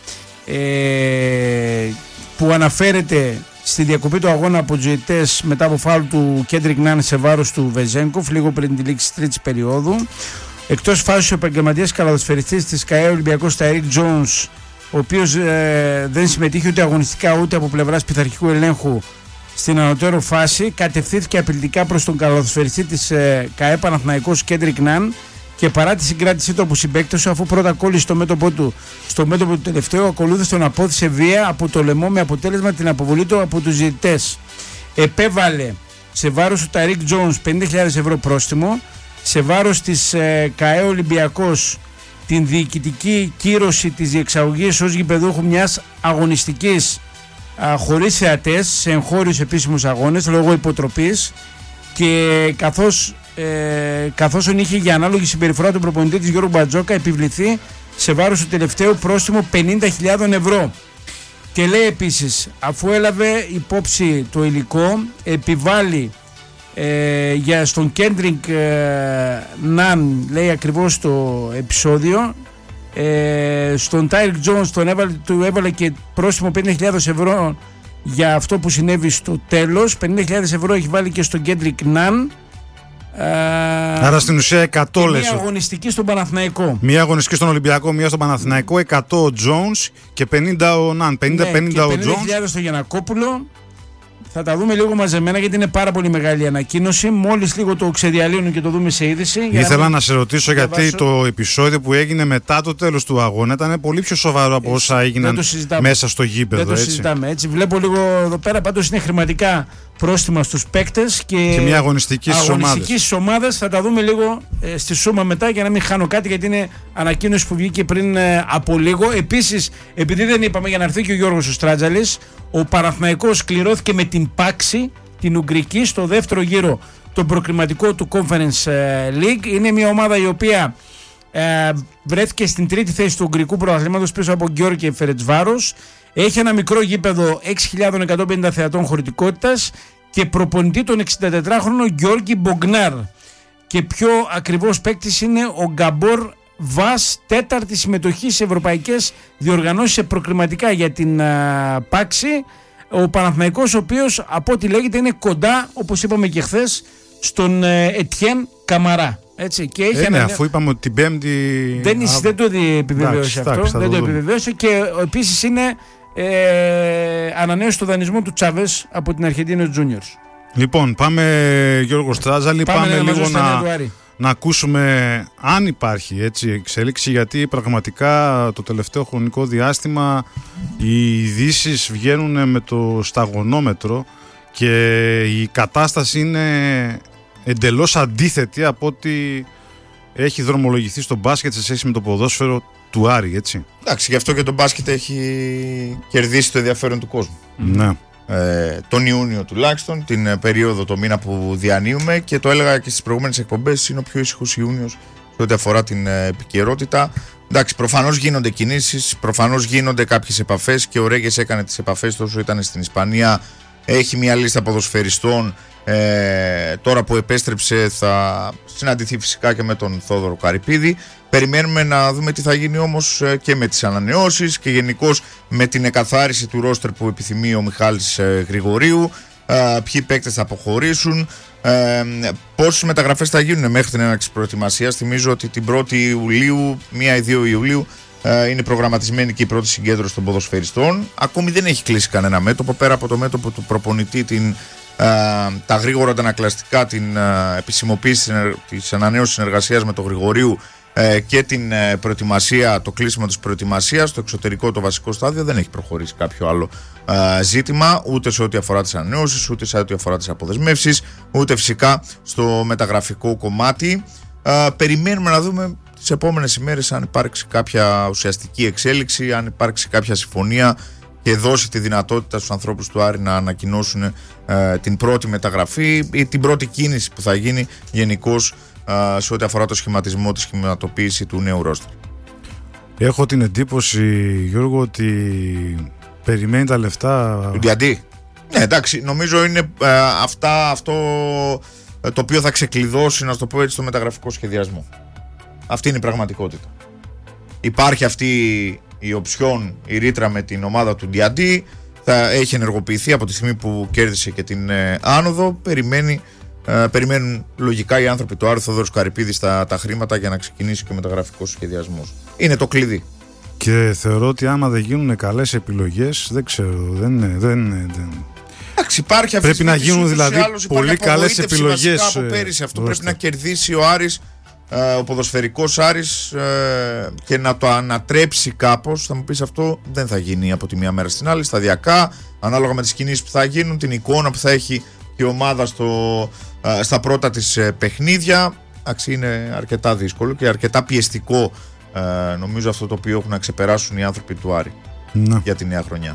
Speaker 2: ε, που αναφέρεται στη διακοπή του αγώνα από τους διαιτητές μετά από φάουλ του Κέντρικ Ναν σε βάρος του Βεζένκοφ λίγο πριν τη λήξη της τρίτης περίοδου. Εκτός φάσης ο επαγγελματίας καλαδοσφαιριστής της ΚΑΕ Ολυμπιακός Ταρίκ Τζόνς, ο οποίος ε, δεν συμμετείχε ούτε αγωνιστικά ούτε από πλευράς πειθαρχικού ελέγχου στην ανωτέρω φάση, κατευθύνθηκε απειλητικά προς τον καλαδοσφαιριστή της ε, ΚΑΕ Παναθηναϊκός Κέντρικ Ναν και παρά τη συγκράτησή του από συμπαίκτες του, αφού πρώτα κόλλησε στο μέτωπο του, στο μέτωπο του τελευταίου, ακολούθησε τον απόθυσε βία από το λαιμό με αποτέλεσμα την αποβολή του από τους διαιτητές. Επέβαλε σε βάρος του Ταρίκ Τζόνς πενήντα χιλιάδες ευρώ πρόστιμο, σε βάρος της ε, ΚΑΕ Ολυμπιακός την διοικητική κύρωση της διεξαγωγής ως γηπεδούχου μιας αγωνιστικής α, χωρίς θεατές σε εγχώριους επίσημους αγώνες λόγω υποτροπής, και καθώς ε, καθώς είχε για ανάλογη συμπεριφορά του προπονητή της Γιώργου Μπατζόκα επιβληθεί σε βάρος του τελευταίου πρόστιμο πενήντα χιλιάδες ευρώ. Και λέει επίσης, αφού έλαβε υπόψη το υλικό, επιβάλλει ε, για στον Κέντρικ ε, Ναν, λέει ακριβώς το επεισόδιο, ε, στον Τάρικ Τζόνς τον έβαλε, του έβαλε και πρόστιμο πενήντα χιλιάδες ευρώ για αυτό που συνέβη στο τέλος. πενήντα χιλιάδες ευρώ έχει βάλει και στον Κέντρικ Ναν.
Speaker 8: Άρα στην ουσία εκατό λες.
Speaker 2: Μία αγωνιστική στον Παναθηναϊκό.
Speaker 8: Μία αγωνιστική στον Ολυμπιακό, μία στον Παναθηναϊκό, εκατό ο Τζόνς και πενήντα ο Ναν. πενήντα πενήντα
Speaker 2: ναι,
Speaker 8: ο Τζόνς.
Speaker 2: πενήντα χιλιάδες στο Γιαννακόπουλο. Θα τα δούμε λίγο μαζεμένα γιατί είναι πάρα πολύ μεγάλη ανακοίνωση. Μόλις λίγο το ξεδιαλύνουν και το δούμε σε είδηση.
Speaker 8: Ήθελα να, να σε ρωτήσω γιατί βάσω... το επεισόδιο που έγινε μετά το τέλος του αγώνα ήταν πολύ πιο σοβαρό από όσα έγιναν μέσα στο γήπεδο.
Speaker 2: Δεν το
Speaker 8: έτσι.
Speaker 2: συζητάμε έτσι. Βλέπω λίγο εδώ πέρα, πάντως είναι χρηματικά πρόστιμα στους παίκτες και,
Speaker 8: και μια αγωνιστική στις ομάδες.
Speaker 2: ομάδες. Θα τα δούμε λίγο ε, στη σούμα μετά για να μην χάνω κάτι, γιατί είναι ανακοίνωση που βγήκε πριν ε, από λίγο. Επίσης, επειδή δεν είπαμε, για να έρθει και ο Γιώργος ο Στράτζαλης, ο Παναθηναϊκός κληρώθηκε με την Πάξη, την Ουγγρική, στο δεύτερο γύρο τον προκριματικό του Conference League. Είναι μια ομάδα η οποία ε, βρέθηκε στην τρίτη θέση του Ουγγρικού πρωταθλήματος πίσω από Γκιόρ και Φερετσβάρος. Έχει ένα μικρό γήπεδο έξι χιλιάδες εκατόν πενήντα θεατών χωρητικότητας και προπονητή τον εξηντατετράχρονο Γιώργη Μπογκνάρ. Και πιο ακριβώς παίκτης είναι ο Γκαμπόρ Βας, τέταρτη συμμετοχή σε ευρωπαϊκές διοργανώσεις σε προκριματικά για την α, Πάξη. Ο Παναθηναϊκός, ο οποίος από ό,τι λέγεται είναι κοντά, όπως είπαμε και χθες, στον Ετιέν Καμαρά. Έτσι, και έχει
Speaker 8: ε, ναι,
Speaker 2: ένα...
Speaker 8: αφού είπαμε ότι την Πέμπτη.
Speaker 2: Δεν, Α... δεν το επιβεβαίωσε αυτό.
Speaker 8: Τάξη,
Speaker 2: δεν το επιβεβαίωσε και επίσης είναι ε, ανανέωση του δανεισμού του Τσάβες από την Αρχεντίνο Juniors.
Speaker 8: Λοιπόν, πάμε Γιώργο Στράζαλη, πάμε, πάμε λίγο να, να ακούσουμε αν υπάρχει έτσι εξέλιξη, γιατί πραγματικά το τελευταίο χρονικό διάστημα οι ειδήσεις βγαίνουν με το σταγονόμετρο και η κατάσταση είναι εντελώς αντίθετη από ό,τι έχει δρομολογηθεί στο μπάσκετ σε σχέση με το ποδόσφαιρο του Άρη, έτσι.
Speaker 9: Εντάξει, γι' αυτό και το μπάσκετ έχει κερδίσει το ενδιαφέρον του κόσμου.
Speaker 8: Ναι.
Speaker 9: Ε, τον Ιούνιο τουλάχιστον, την περίοδο, το μήνα που διανύουμε, και το έλεγα και στις προηγούμενες εκπομπές, είναι ο πιο ήσυχος Ιούνιος σε ό,τι αφορά την επικαιρότητα. Εντάξει, προφανώς γίνονται κινήσεις, προφανώς γίνονται κάποιες επαφές και ο Ρέγες έκανε τις επαφές τόσο ήταν στην Ισπανία. Έχει μια λίστα ποδοσφαιριστών. Ε, τώρα που επέστρεψε θα συναντηθεί φυσικά και με τον Θόδωρο Καρυπίδη. Περιμένουμε να δούμε τι θα γίνει όμως και με τις ανανεώσεις και γενικώς με την εκαθάριση του ρόστερ που επιθυμεί ο Μιχάλης Γρηγορίου. ποιοι παίκτες θα αποχωρήσουν, ε, πόσες μεταγραφές θα γίνουν μέχρι την έναρξη προετοιμασίας. Θυμίζω ότι την πρώτη Ιουλίου, μία ή δύο Ιουλίου, ε, είναι προγραμματισμένη και η πρώτη συγκέντρωση των ποδοσφαιριστών. Ακόμη δεν έχει κλείσει κανένα μέτωπο, πέρα από το μέτωπο του προπονητή, την, ε, τα γρήγορα αντανακλαστικά, την ε, επισημοποίηση της ανανέωσης συνεργασίας με τον Γρηγορίου ε, και την ε, προετοιμασία, το κλείσιμο της προετοιμασίας. Το εξωτερικό, το βασικό στάδιο, δεν έχει προχωρήσει κάποιο άλλο ε, ζήτημα, ούτε σε ό,τι αφορά τις ανανέωσεις, ούτε σε ό,τι αφορά τις αποδεσμεύσεις, ούτε φυσικά στο μεταγραφικό κομμάτι. Ε, περιμένουμε να δούμε τις επόμενες ημέρες αν υπάρξει κάποια ουσιαστική εξέλιξη, αν υπάρξει κάποια συμφωνία και δώσει τη δυνατότητα στους ανθρώπους του Άρη να ανακοινώσουν ε, την πρώτη μεταγραφή ή την πρώτη κίνηση που θα γίνει γενικώς ε, σε ό,τι αφορά το σχηματισμό, τη σχηματοποίηση του νέου ρόστερ.
Speaker 8: Έχω την εντύπωση, Γιώργο, ότι περιμένει τα λεφτά
Speaker 9: του Διαντή. Ναι, εντάξει, νομίζω είναι ε, αυτά, αυτό ε, το οποίο θα ξεκλειδώσει, να το πω έτσι, το μεταγραφικό σχεδιασμό. Αυτή είναι η πραγματικότητα. Υπάρχει αυτή η οψιόν, η ρήτρα με την ομάδα του Διαντή, θα έχει ενεργοποιηθεί από τη στιγμή που κέρδισε και την ε, άνοδο. Περιμένει, ε, περιμένουν λογικά οι άνθρωποι του Άρη, Θοδωρός Καρυπίδης, τα, τα χρήματα για να ξεκινήσει και ο μεταγραφικός σχεδιασμός. Είναι το κλειδί.
Speaker 8: Και θεωρώ ότι άμα δεν γίνουν καλές επιλογές, δεν ξέρω, δεν, δεν, δεν...
Speaker 9: Εντάξει, υπάρχει αυτή
Speaker 8: πρέπει να γίνουν δηλαδή
Speaker 9: άλλως,
Speaker 8: πολύ καλές επιλογές.
Speaker 9: Από πέρυσι αυτό πρέπει να κερδίσει ο Άρης, ο ποδοσφαιρικός Άρης, και να το ανατρέψει κάπως. Θα μου πεις, αυτό δεν θα γίνει από τη μία μέρα στην άλλη, σταδιακά, ανάλογα με τις κινήσεις που θα γίνουν, την εικόνα που θα έχει η ομάδα στο, στα πρώτα της παιχνίδια. Εντάξει, είναι αρκετά δύσκολο και αρκετά πιεστικό, νομίζω, αυτό το οποίο έχουν να ξεπεράσουν οι άνθρωποι του Άρη να. για τη νέα χρονιά.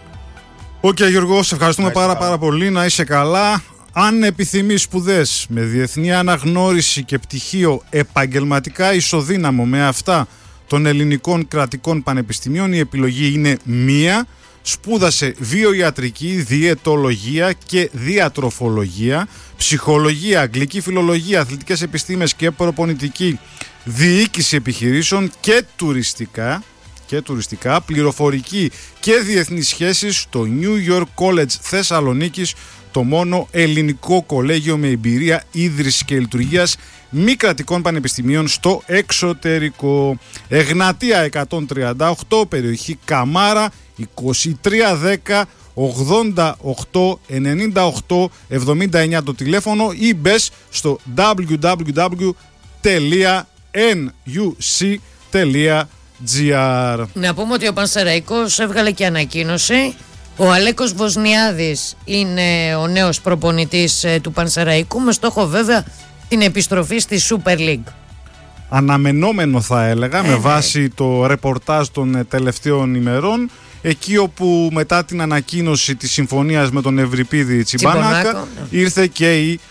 Speaker 8: Οκ, okay, Γιώργο, σε ευχαριστούμε πάρα, πάρα πολύ. Να είσαι καλά. Αν επιθυμείς σπουδές με διεθνή αναγνώριση και πτυχίο επαγγελματικά ισοδύναμο με αυτά των ελληνικών κρατικών πανεπιστημίων, η επιλογή είναι μία. Σπούδασε βιοιατρική, διαιτολογία και διατροφολογία, ψυχολογία, αγγλική φιλολογία, αθλητικές επιστήμες και προπονητική, διοίκηση επιχειρήσεων και τουριστικά, και τουριστικά, πληροφορική και διεθνείς σχέσεις στο New York College Θεσσαλονίκης, το μόνο ελληνικό κολέγιο με εμπειρία ίδρυσης και λειτουργίας μη κρατικών πανεπιστημίων στο εξωτερικό. Εγνατία εκατόν τριάντα οκτώ, περιοχή Καμάρα, είκοσι τρία δέκα ογδόντα οκτώ ενενήντα οκτώ εβδομήντα εννιά το τηλέφωνο, ή μπες στο double-u double-u double-u τελεία εν γιου σι τελεία τζι αρ.
Speaker 3: Να πούμε ότι ο Πανσεραϊκός έβγαλε και ανακοίνωση. Ο Αλέκος Βοσνιάδης είναι ο νέος προπονητής του Πανσεραϊκού, με στόχο βέβαια την επιστροφή στη Super League.
Speaker 8: Αναμενόμενο θα έλεγα, ε, με βάση το ρεπορτάζ των τελευταίων ημερών, εκεί όπου μετά την ανακοίνωση της συμφωνίας με τον Ευρυπίδη Τσιμπανάκα ήρθε και η